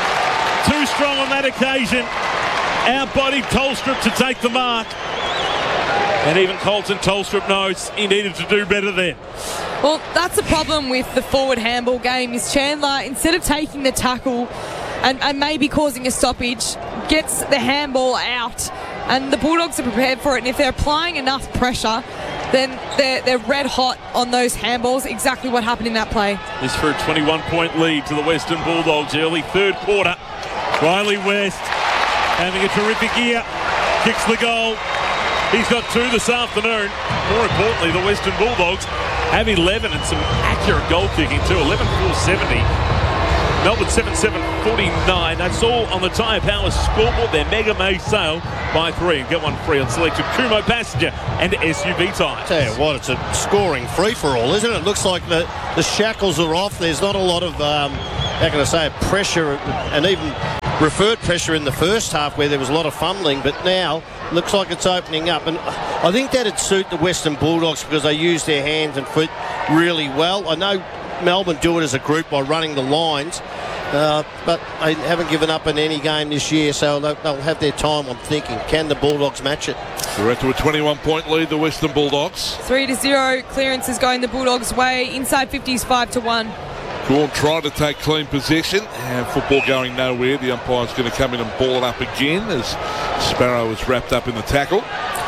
Too strong on that occasion. Outbodied Tolstrup to take the mark. And even Colton Tolstrup knows he needed to do better there. Well, that's the problem with the forward handball game is Chandler, instead of taking the tackle and, and maybe causing a stoppage, gets the handball out. And the Bulldogs are prepared for it. And if they're applying enough pressure, then they're, they're red hot on those handballs. Exactly what happened in that play. This for a twenty-one point lead to the Western Bulldogs early third quarter. Riley West having a terrific year. Kicks the goal. He's got two this afternoon. More importantly, the Western Bulldogs have eleven and some accurate goal kicking too. eleven four seventy. Melbourne seven seven forty-nine. That's all on the Tyre Power scoreboard. Their Mega May sale. Buy three and get one free on selected Kumho passenger and S U V tyres. Tell you what, it's a scoring free-for-all, isn't it? Looks like the, the shackles are off. There's not a lot of, um, how can I say, pressure and even referred pressure in the first half where there was a lot of fumbling, but now looks like it's opening up. And I think that'd suit the Western Bulldogs because they use their hands and feet really well. I know Melbourne do it as a group by running the lines, uh, but they haven't given up in any game this year, so they'll, they'll have their time on thinking, can the Bulldogs match it? We're to a twenty-one point lead, the Western Bulldogs. Three to zero. Clearance is going the Bulldogs' way. Inside fifties, five to one. Gorn trying to take clean possession, and football going nowhere. The umpire's going to come in and ball it up again as Sparrow is wrapped up in the tackle.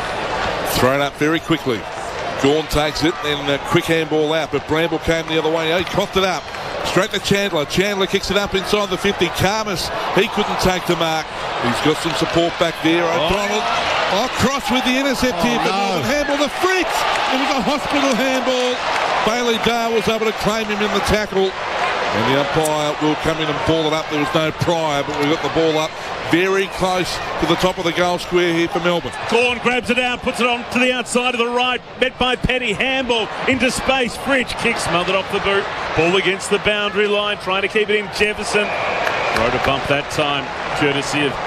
Thrown up very quickly. Gorn takes it, then a quick handball out, but Bramble came the other way. He coughed it up. Straight to Chandler. Chandler kicks it up inside the fifty. Karmas, he couldn't take the mark. He's got some support back there. Oh. O'Donnell. Oh, Cross with the intercept oh, here for no. Melbourne. Handball to Fritz. It was a hospital handball. Bailey Dar was able to claim him in the tackle. And the umpire will come in and ball it up. There was no prior, but we got the ball up very close to the top of the goal square here for Melbourne. Gorn grabs it out, puts it on to the outside of the right. Met by Petty. Handball into space. Fridge kicks smothered off the boot. Ball against the boundary line. Trying to keep it in Jefferson. Rode a bump that time, courtesy of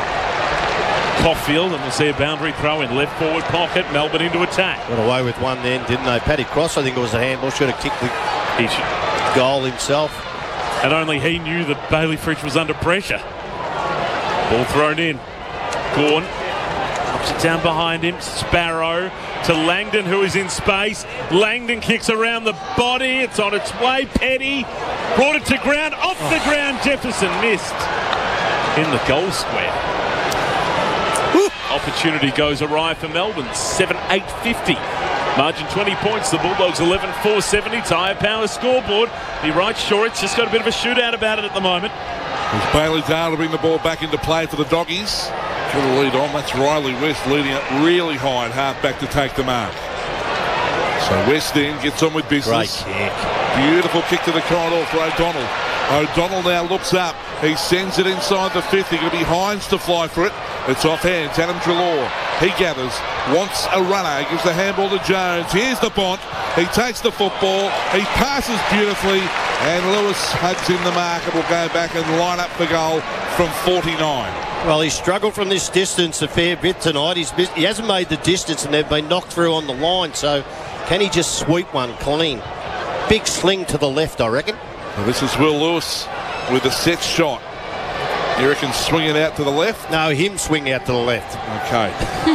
Caulfield, and we'll see a boundary throw in left forward pocket. Melbourne into attack. Got away with one then, didn't they? Paddy Cross, I think it was a handball. Should have kicked the he should. goal himself. And only he knew that Bailey Fritsch was under pressure. Ball thrown in. Gorn knocks it down behind him. Sparrow to Langdon, who is in space. Langdon kicks around the body. It's on its way. Petty brought it to ground. Off the ground. Jefferson missed in the goal square. Woo. Opportunity goes awry for Melbourne. seven eight fifty. Margin twenty points. The Bulldogs eleven four seventy. Tyre Power scoreboard. Be right sure it's just got a bit of a shootout about it at the moment. As Bailey Dar to bring the ball back into play for the Doggies. Got a lead on. That's Riley West leading it really high and half back to take the mark. So West then gets on with business. Great kick. Beautiful kick to the corridor for O'Donnell. O'Donnell now looks up. He sends it inside the fifty. Going to be Hines to fly for it. It's off hands. Adam Treloar. He gathers. Wants a runner. He gives the handball to Jones. Here's the Bont. He takes the football. He passes beautifully. And Lewis hugs in the mark and will go back and line up the goal from forty-nine. Well, he struggled from this distance a fair bit tonight. He's, he hasn't made the distance and they've been knocked through on the line. So can he just sweep one clean? Big sling to the left, I reckon. Well, this is Will Lewis with a set shot. You reckon swing it out to the left? No, him swing out to the left. Okay.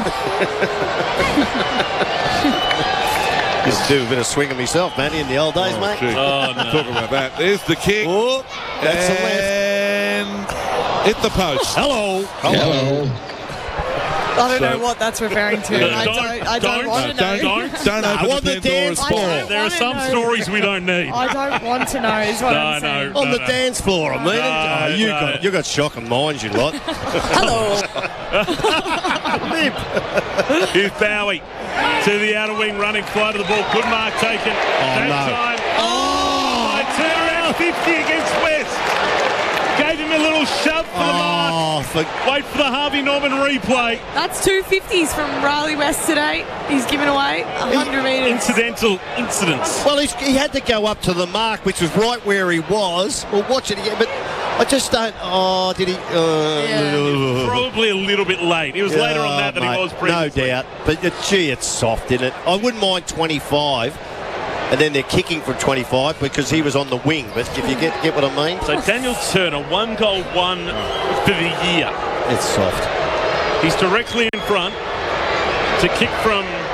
Used to do a bit of swinging myself, Matty, in the old days, oh, mate. Gee. Oh, no. Talk about that. There's the kick. Oh, that's the left. And hit the post. Hello. Hello. Hello. I don't So- know what that's referring to. Yeah. I Don't- don't, I don't, don't- want No, to don't, know. don't, don't No, open on the the Pandora's dance box. floor. There are some know. stories we don't need. I don't want to know is what No, I'm saying. no. On the dance floor, I mean. No, oh, you no. got you got shocking minds, you lot. Hello. Here's Bowie to the outer wing, running flight of the ball. Good mark taken. that no. time. Oh! A turnaround fifty against West. Gave him a little shove for the mark. Oh, for Wait for the Harvey Norman replay. That's two fifties from Riley West today. He's given away one hundred metres. Incidental incidents. Well, he's, he had to go up to the mark, which was right where he was. We'll watch it again, but I just don't. Oh, did he? Uh, Probably a little bit late. He was Yeah, later on that than mate, he was previously. No doubt. But uh, gee, it's soft, isn't it? I wouldn't mind twenty-five, and then they're kicking from twenty-five because he was on the wing. But if you get get what I mean, So Daniel Turner, one goal, one for the year. it's soft. He's directly in front to kick from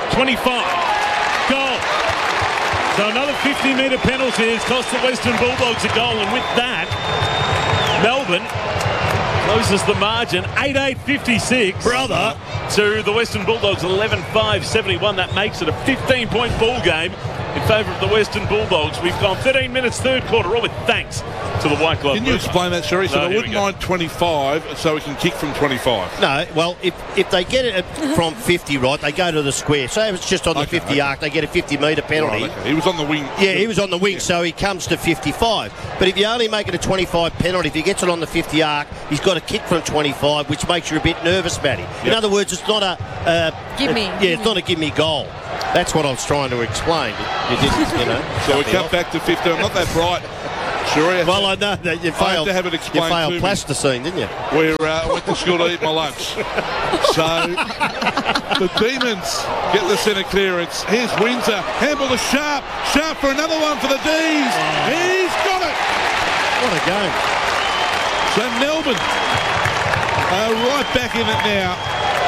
twenty-five. Goal. So another fifty metre penalty has cost the Western Bulldogs a goal, and with that, Melbourne closes the margin eight eight fifty-six. Brother. To the Western Bulldogs eleven five seventy-one. That makes it a fifteen point ball game in favour of the Western Bulldogs. We've gone thirteen minutes third quarter, all with thanks to the White Glove. Can you explain that, Sherry? So No, I here wouldn't we go. mind twenty-five, so we can kick from twenty-five. No, well, if if they get it from fifty, right, they go to the square. So if it's just on the Okay, fifty okay. arc, they get a fifty metre penalty. Right, okay. He was on the wing. Yeah, he was on the wing, so he comes to fifty-five. But if you only make it a twenty-five penalty, if he gets it on the fifty arc, he's got to kick from twenty-five, which makes you a bit nervous, Matty. In Yep. other words, it's not a... Uh, Give me, a- yeah, give it's me. not a give me goal. That's what I was trying to explain. You didn't, you know. So we cut me come off. back to fifty. I'm not that bright. Sherry. Well, I know that you I have failed. to have it you explained failed to me. plasticine, didn't you? Where uh, I went to school to eat my lunch. So the Demons get the centre clearance. Here's Windsor. Handball to Sharp. Sharp for another one for the D's. He's got it. What a game. So Melbourne are right back in it now.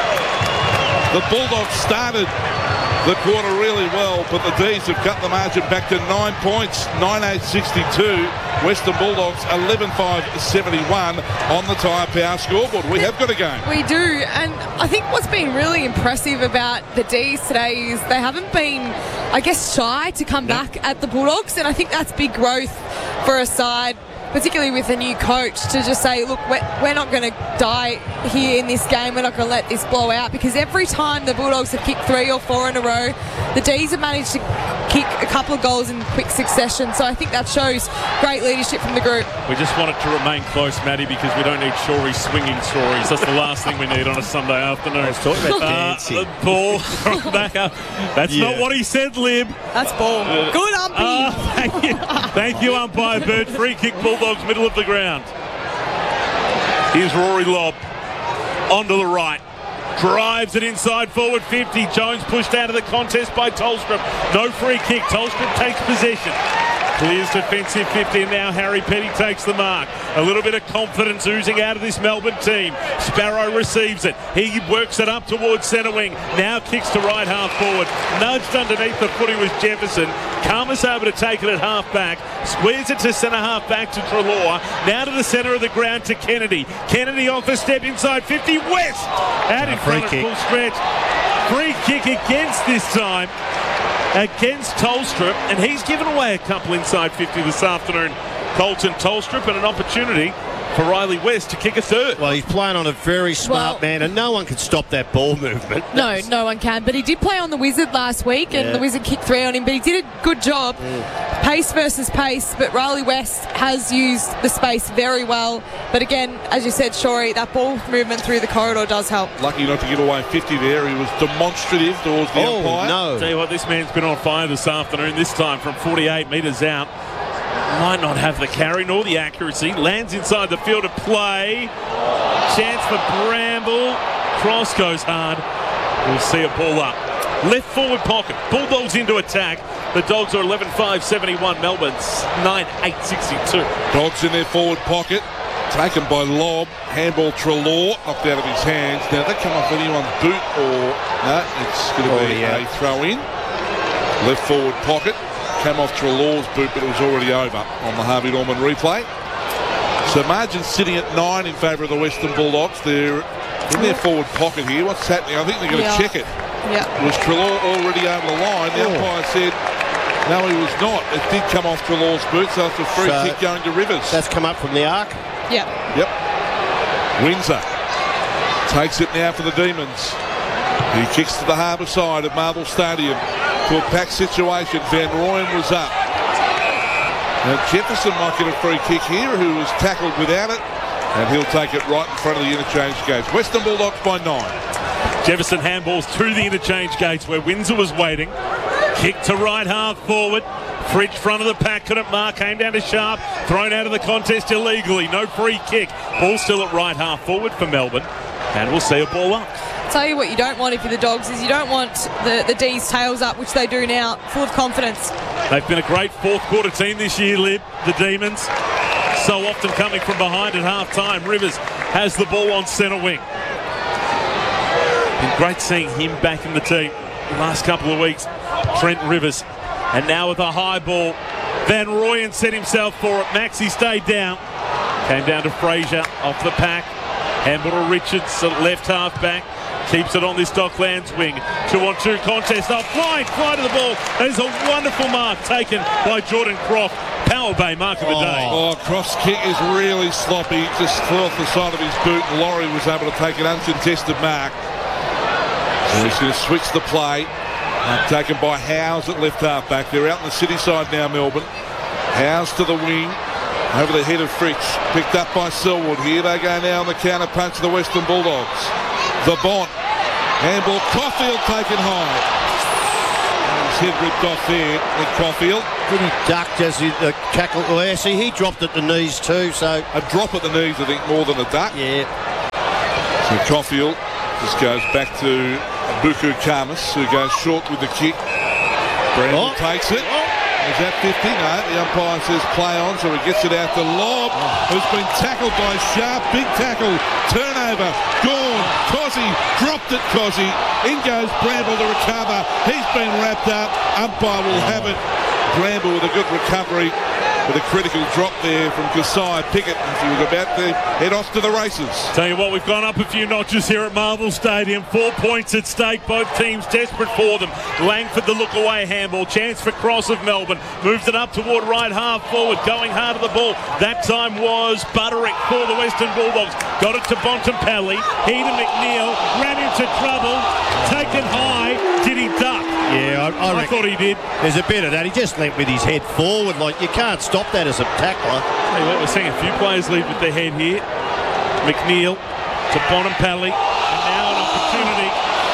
The Bulldogs started the quarter really well, but the D's have cut the margin back to nine points, nine eight sixty-two. Western Bulldogs eleven five seventy-one on the Tyre Power scoreboard. We have got a game. We do, and I think what's been really impressive about the D's today is they haven't been, I guess, shy to come back at the Bulldogs, and I think that's big growth for a side, particularly with a new coach, to just say, look, we're, we're not going to die here in this game. We're not going to let this blow out, because every time the Bulldogs have kicked three or four in a row, the D's have managed to kick a couple of goals in quick succession. So I think that shows great leadership from the group. We just want it to remain close, Matty, because we don't need Shorey swinging stories. That's the last thing we need on a Sunday afternoon. I was talking about dancing. Uh, the ball from back up. That's Yeah. not what he said, Lib. That's ball. Uh, Good umpy. Uh, thank you. Thank you, umpire Bird. Free kick, Bulldogs, middle of the ground. Here's Rory Lobb. Onto the right. Drives it inside forward fifty. Jones pushed out of the contest by Tolstrup. No free kick. Tolstrup takes possession. Clears defensive fifty, and now Harry Petty takes the mark. A little bit of confidence oozing out of this Melbourne team. Sparrow receives it. He works it up towards centre wing. Now kicks to right half forward. Nudged underneath the footy was Jefferson. Karma's able to take it at half back. Squares it to centre half back to Treloar. Now to the centre of the ground to Kennedy. Kennedy off a step inside fifty. West out in Uh, free front kick. of full stretch. Free kick against this time. Against Tolstrup, and he's given away a couple inside fifty this afternoon. Colton Tolstrup, and an opportunity for Riley West to kick a third. Well, he's playing on a very smart Well- man, and no one can stop that ball movement. No, no one can. But he did play on the Wizard last week, and Yeah. the Wizard kicked three on him. But he did a good job. Pace versus pace. But Riley West has used the space very well. But again, as you said, Shorey, that ball movement through the corridor does help. Lucky not to give away fifty there. He was demonstrative towards the Oh, umpire. no. Tell you what, this man's been on fire this afternoon, this time from forty-eight metres out. Might not have the carry nor the accuracy. Lands inside the field of play. Chance for Bramble. Cross goes hard. We'll see a ball up. Left forward pocket. Bulldogs into attack. The Dogs are eleven five seventy-one. Melbourne's nine eight sixty-two. Dogs in their forward pocket. Taken by Lobb. Handball Treloar. Knocked out of his hands. Now that come off anyone's boot or... No, it's going to be Already out. a throw in. Left forward pocket. Came off Treloar's boot, but it was already over on the Harvey Norman replay. So margin sitting at nine in favour of the Western Bulldogs. They're in their forward pocket here. What's happening? I think they're going to Yeah. check it. Yeah. Was Treloar already over the line? The Oh. umpire said, no, he was not. It did come off Treloar's boot, so it's a free So kick going to Rivers. That's come up from the arc. Yeah. Yep. Windsor takes it now for the Demons. He kicks to the harbour side of Marvel Stadium to a packed situation. Van Rooyen was up. Now Jefferson might get a free kick here, who was tackled without it, and he'll take it right in front of the interchange gates. Western Bulldogs by nine. Jefferson handballs through the interchange gates where Windsor was waiting. Kick to right half forward. Fridge front of the pack, couldn't mark, came down to Sharp, thrown out of the contest illegally. No free kick. Ball still at right half forward for Melbourne. And we'll see a ball up. Tell you what you don't want if you're the Dogs is you don't want the, the D's tails up, which they do now, full of confidence. They've been a great fourth quarter team this year, Lib, the Demons. So often coming from behind at half time. Rivers has the ball on centre wing. Been great seeing him back in the team. last couple of weeks, Trent Rivers. And now with a high ball, Van Rooyen set himself for it. Maxi stayed down. Came down to Fraser off the pack. Handball to Richards, left half back. Keeps it on this Docklands wing. Two on two contest. Oh, flying, fly to the ball. That is a wonderful mark taken by Jordan Croft. Power Bay mark of the oh, day. Oh, Croft's kick is really sloppy. Just flew off the side of his boot. And Laurie was able to take an uncontested mark. So he's going to switch the play. Uh, taken by Howes at left half back. They're out in the city side now, Melbourne. Howes to the wing. Over the head of Fritsch. Picked up by Selwood. Here they go now on the counter punch of the Western Bulldogs. The Bont. Handball. Caulfield taken high. And his head ripped off there. Nick Caulfield. Pretty ducked as he uh, tackled. Well, yeah, see, he dropped at the knees too, so... A drop at the knees, I think, more than a duck. Yeah. So Caulfield just goes back to Buku Kamas, who goes short with the kick. Brandon oh. takes it. Oh. Is that fifty? No, the umpire says play on, so he gets it out to Lobb, who's been tackled by Sharp. Big tackle, turnover, gone. Cozzy dropped it, Cozzy. In goes Bramble to recover. He's been wrapped up. Umpire will have it. Bramble with a good recovery, with a critical drop there from Kasai Pickett as he was about to head off to the races. Tell you what, we've gone up a few notches here at Marvel Stadium. Four points at stake, both teams desperate for them. Langford the look away handball, chance for Cross of Melbourne, moves it up toward right half forward, going hard at the ball. That time was Butterick for the Western Bulldogs. Got it to Bontempelli, he to McNeil, ran into trouble, taken high. Did he duck? Yeah, I, I, I thought he did. There's a bit of that. He just went with his head forward. Like, you can't stop that as a tackler. Tell you what, we're seeing a few players lead with their head here. McNeil to Bontempelli. And now an opportunity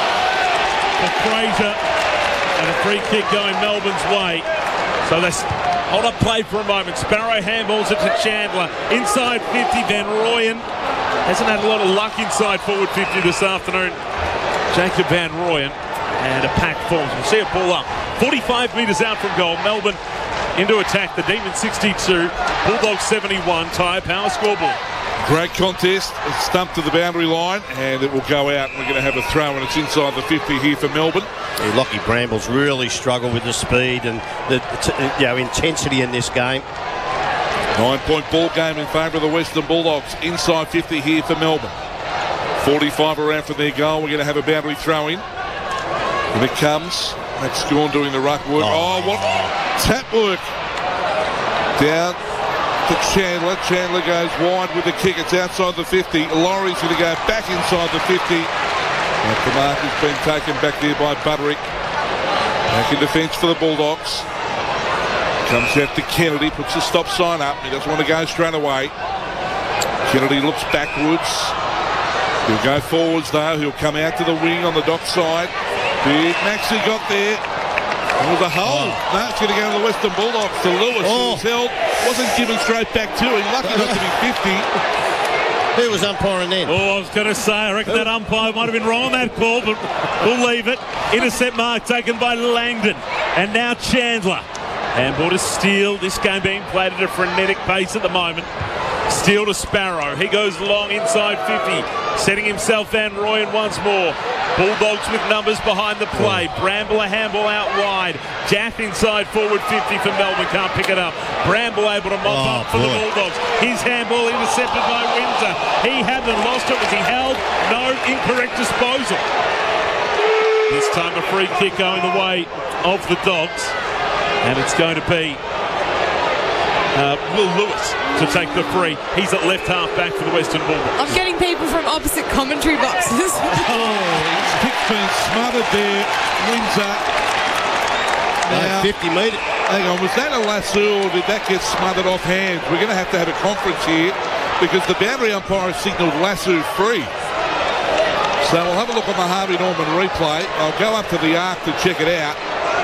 for Fraser. And a free kick going Melbourne's way. So let's hold up play for a moment. Sparrow handballs it to Chandler. Inside fifty, Van Rooyen. Hasn't had a lot of luck inside forward fifty this afternoon. Jacob Van Rooyen. And a pack forms. We'll see it ball up. forty-five metres out from goal. Melbourne into attack. The Demons sixty-two. Bulldogs seventy-one. Tyre Power scoreboard. Great contest. It's stumped to the boundary line and it will go out. We're going to have a throw and it's inside the fifty here for Melbourne. Yeah, Lockie Brambles really struggled with the speed and the you know, intensity in this game. Nine-point ball game in favour of the Western Bulldogs. Inside fifty here for Melbourne. forty-five around from their goal. We're going to have a boundary throw in. And it comes. That's Scorn doing the ruck work. Oh, oh what tap work. Down to Chandler. Chandler goes wide with the kick. It's outside the fifty. Laurie's going to go back inside the fifty. And the mark has been taken back there by Butterick. Back in defence for the Bulldogs. Comes out to Kennedy. Puts the stop sign up. He doesn't want to go straight away. Kennedy looks backwards. He'll go forwards though. He'll come out to the wing on the dock side. Big Maxi got there. It was a hole. Oh. No, it's going to go to the Western Bulldogs to Lewis. Oh. Who was held. Wasn't given straight back to him. Lucky not to be fifty. Who was umpiring then? Oh, I was going to say, I reckon that umpire might have been wrong on that call, but we'll leave it. Intercept mark taken by Langdon. And now Chandler. Handball to Steele. This game being played at a frenetic pace at the moment. Steele to Sparrow. He goes long inside fifty. Setting himself Van Rooyen once more. Bulldogs with numbers behind the play. Bramble a handball out wide. Jack inside forward fifty for Melbourne. Can't pick it up. Bramble able to mop oh, up for boy. the Bulldogs. His handball intercepted by Windsor. He hadn't lost it. Was he held? No. Incorrect disposal. This time a free kick going the way of the Dogs. And it's going to be uh, Will Lewis to take the free. He's at left half back for the Western Bulldogs. I'm getting people from opposite commentary boxes. Oh, his kick's been smothered there. Windsor. Now, uh, fifty metres. Hang on, was that a lasso or did that get smothered off hands? We're going to have to have a conference here because the boundary umpire has signalled lasso free. So we'll have a look at the Harvey Norman replay. I'll go up to the arc to check it out.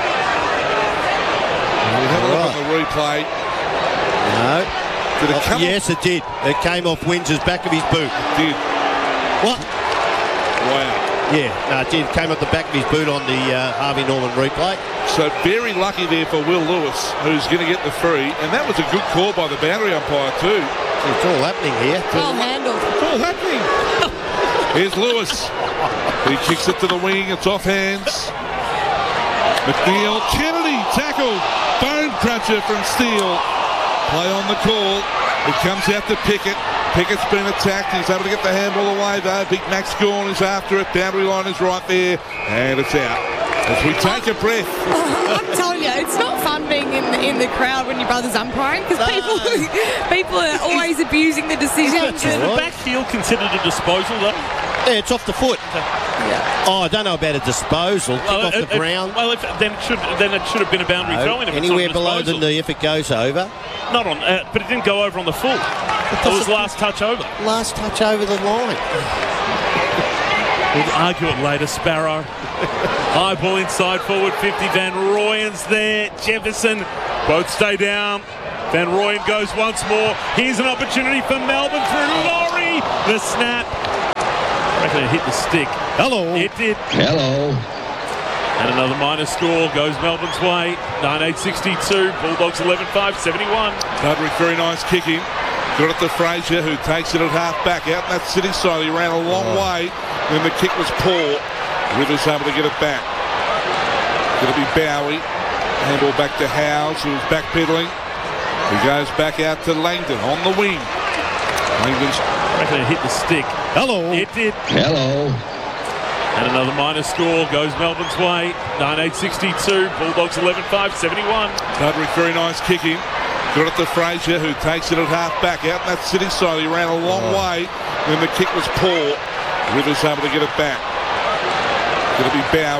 We'll have a look at the replay. No. Did it come oh, yes, off? it did. It came off Windsor's back of his boot. It did. What? Wow. Yeah, no, it did. Came off the back of his boot on the uh, Harvey Norman replay. So very lucky there for Will Lewis, who's going to get the free. And that was a good call by the boundary umpire too. It's all happening here. Well handled. It's all happening. Here's Lewis. He kicks it to the wing. It's off hands. McNeil, Kennedy, tackled. Bone cruncher from Steele. Play on the call. It comes out to Pickett. Pickett's been attacked. He's able to get the handball away though. Big Max Gorn is after it. Boundary line is right there. And it's out. As we take a breath. I'm telling you, it's not fun being in the, in the crowd when your brother's umpiring because people people are always abusing the decisions. Is the back heel considered a disposal though? Yeah, it's off the foot. Yeah. Oh, I don't know about a disposal. Kick Well, off it- the it- ground. well, if, then it should then it should have been a boundary No, throw-in. if it's anywhere not a below the disposal. knee if it goes over. Not on, uh, but it didn't go over on the full. It was last touch over. Last touch over the line. We'll argue it later. Sparrow. High ball inside forward fifty. Van Rooyen's there. Jefferson. Both stay down. Van Rooyen goes once more. Here's an opportunity for Melbourne through Laurie. The snap. I reckon it hit the stick. Hello. It did. Hello. And another minor score goes Melbourne's way. nine eight sixty-two. Bulldogs eleven five seventy-one. Dudrick, very nice kicking. Got it to Frazier, who takes it at half back. Out in that city side, he ran a long way. Then the kick was poor. Rivers able to get it back. It'll be Bowie. Handball back to Howes, who was backpedaling. He goes back out to Langdon on the wing. Langdon's... I reckon it hit the stick. Hello. It did. Hello. And another minor score goes Melbourne's way. nine eight sixty-two. Bulldogs eleven five seventy-one. Dudrick, very nice kicking. Got it to Frazier, who takes it at half back. Out in that city side, he ran a long way. Then the kick was poor. Rivers able to get it back. It'll be Bowie.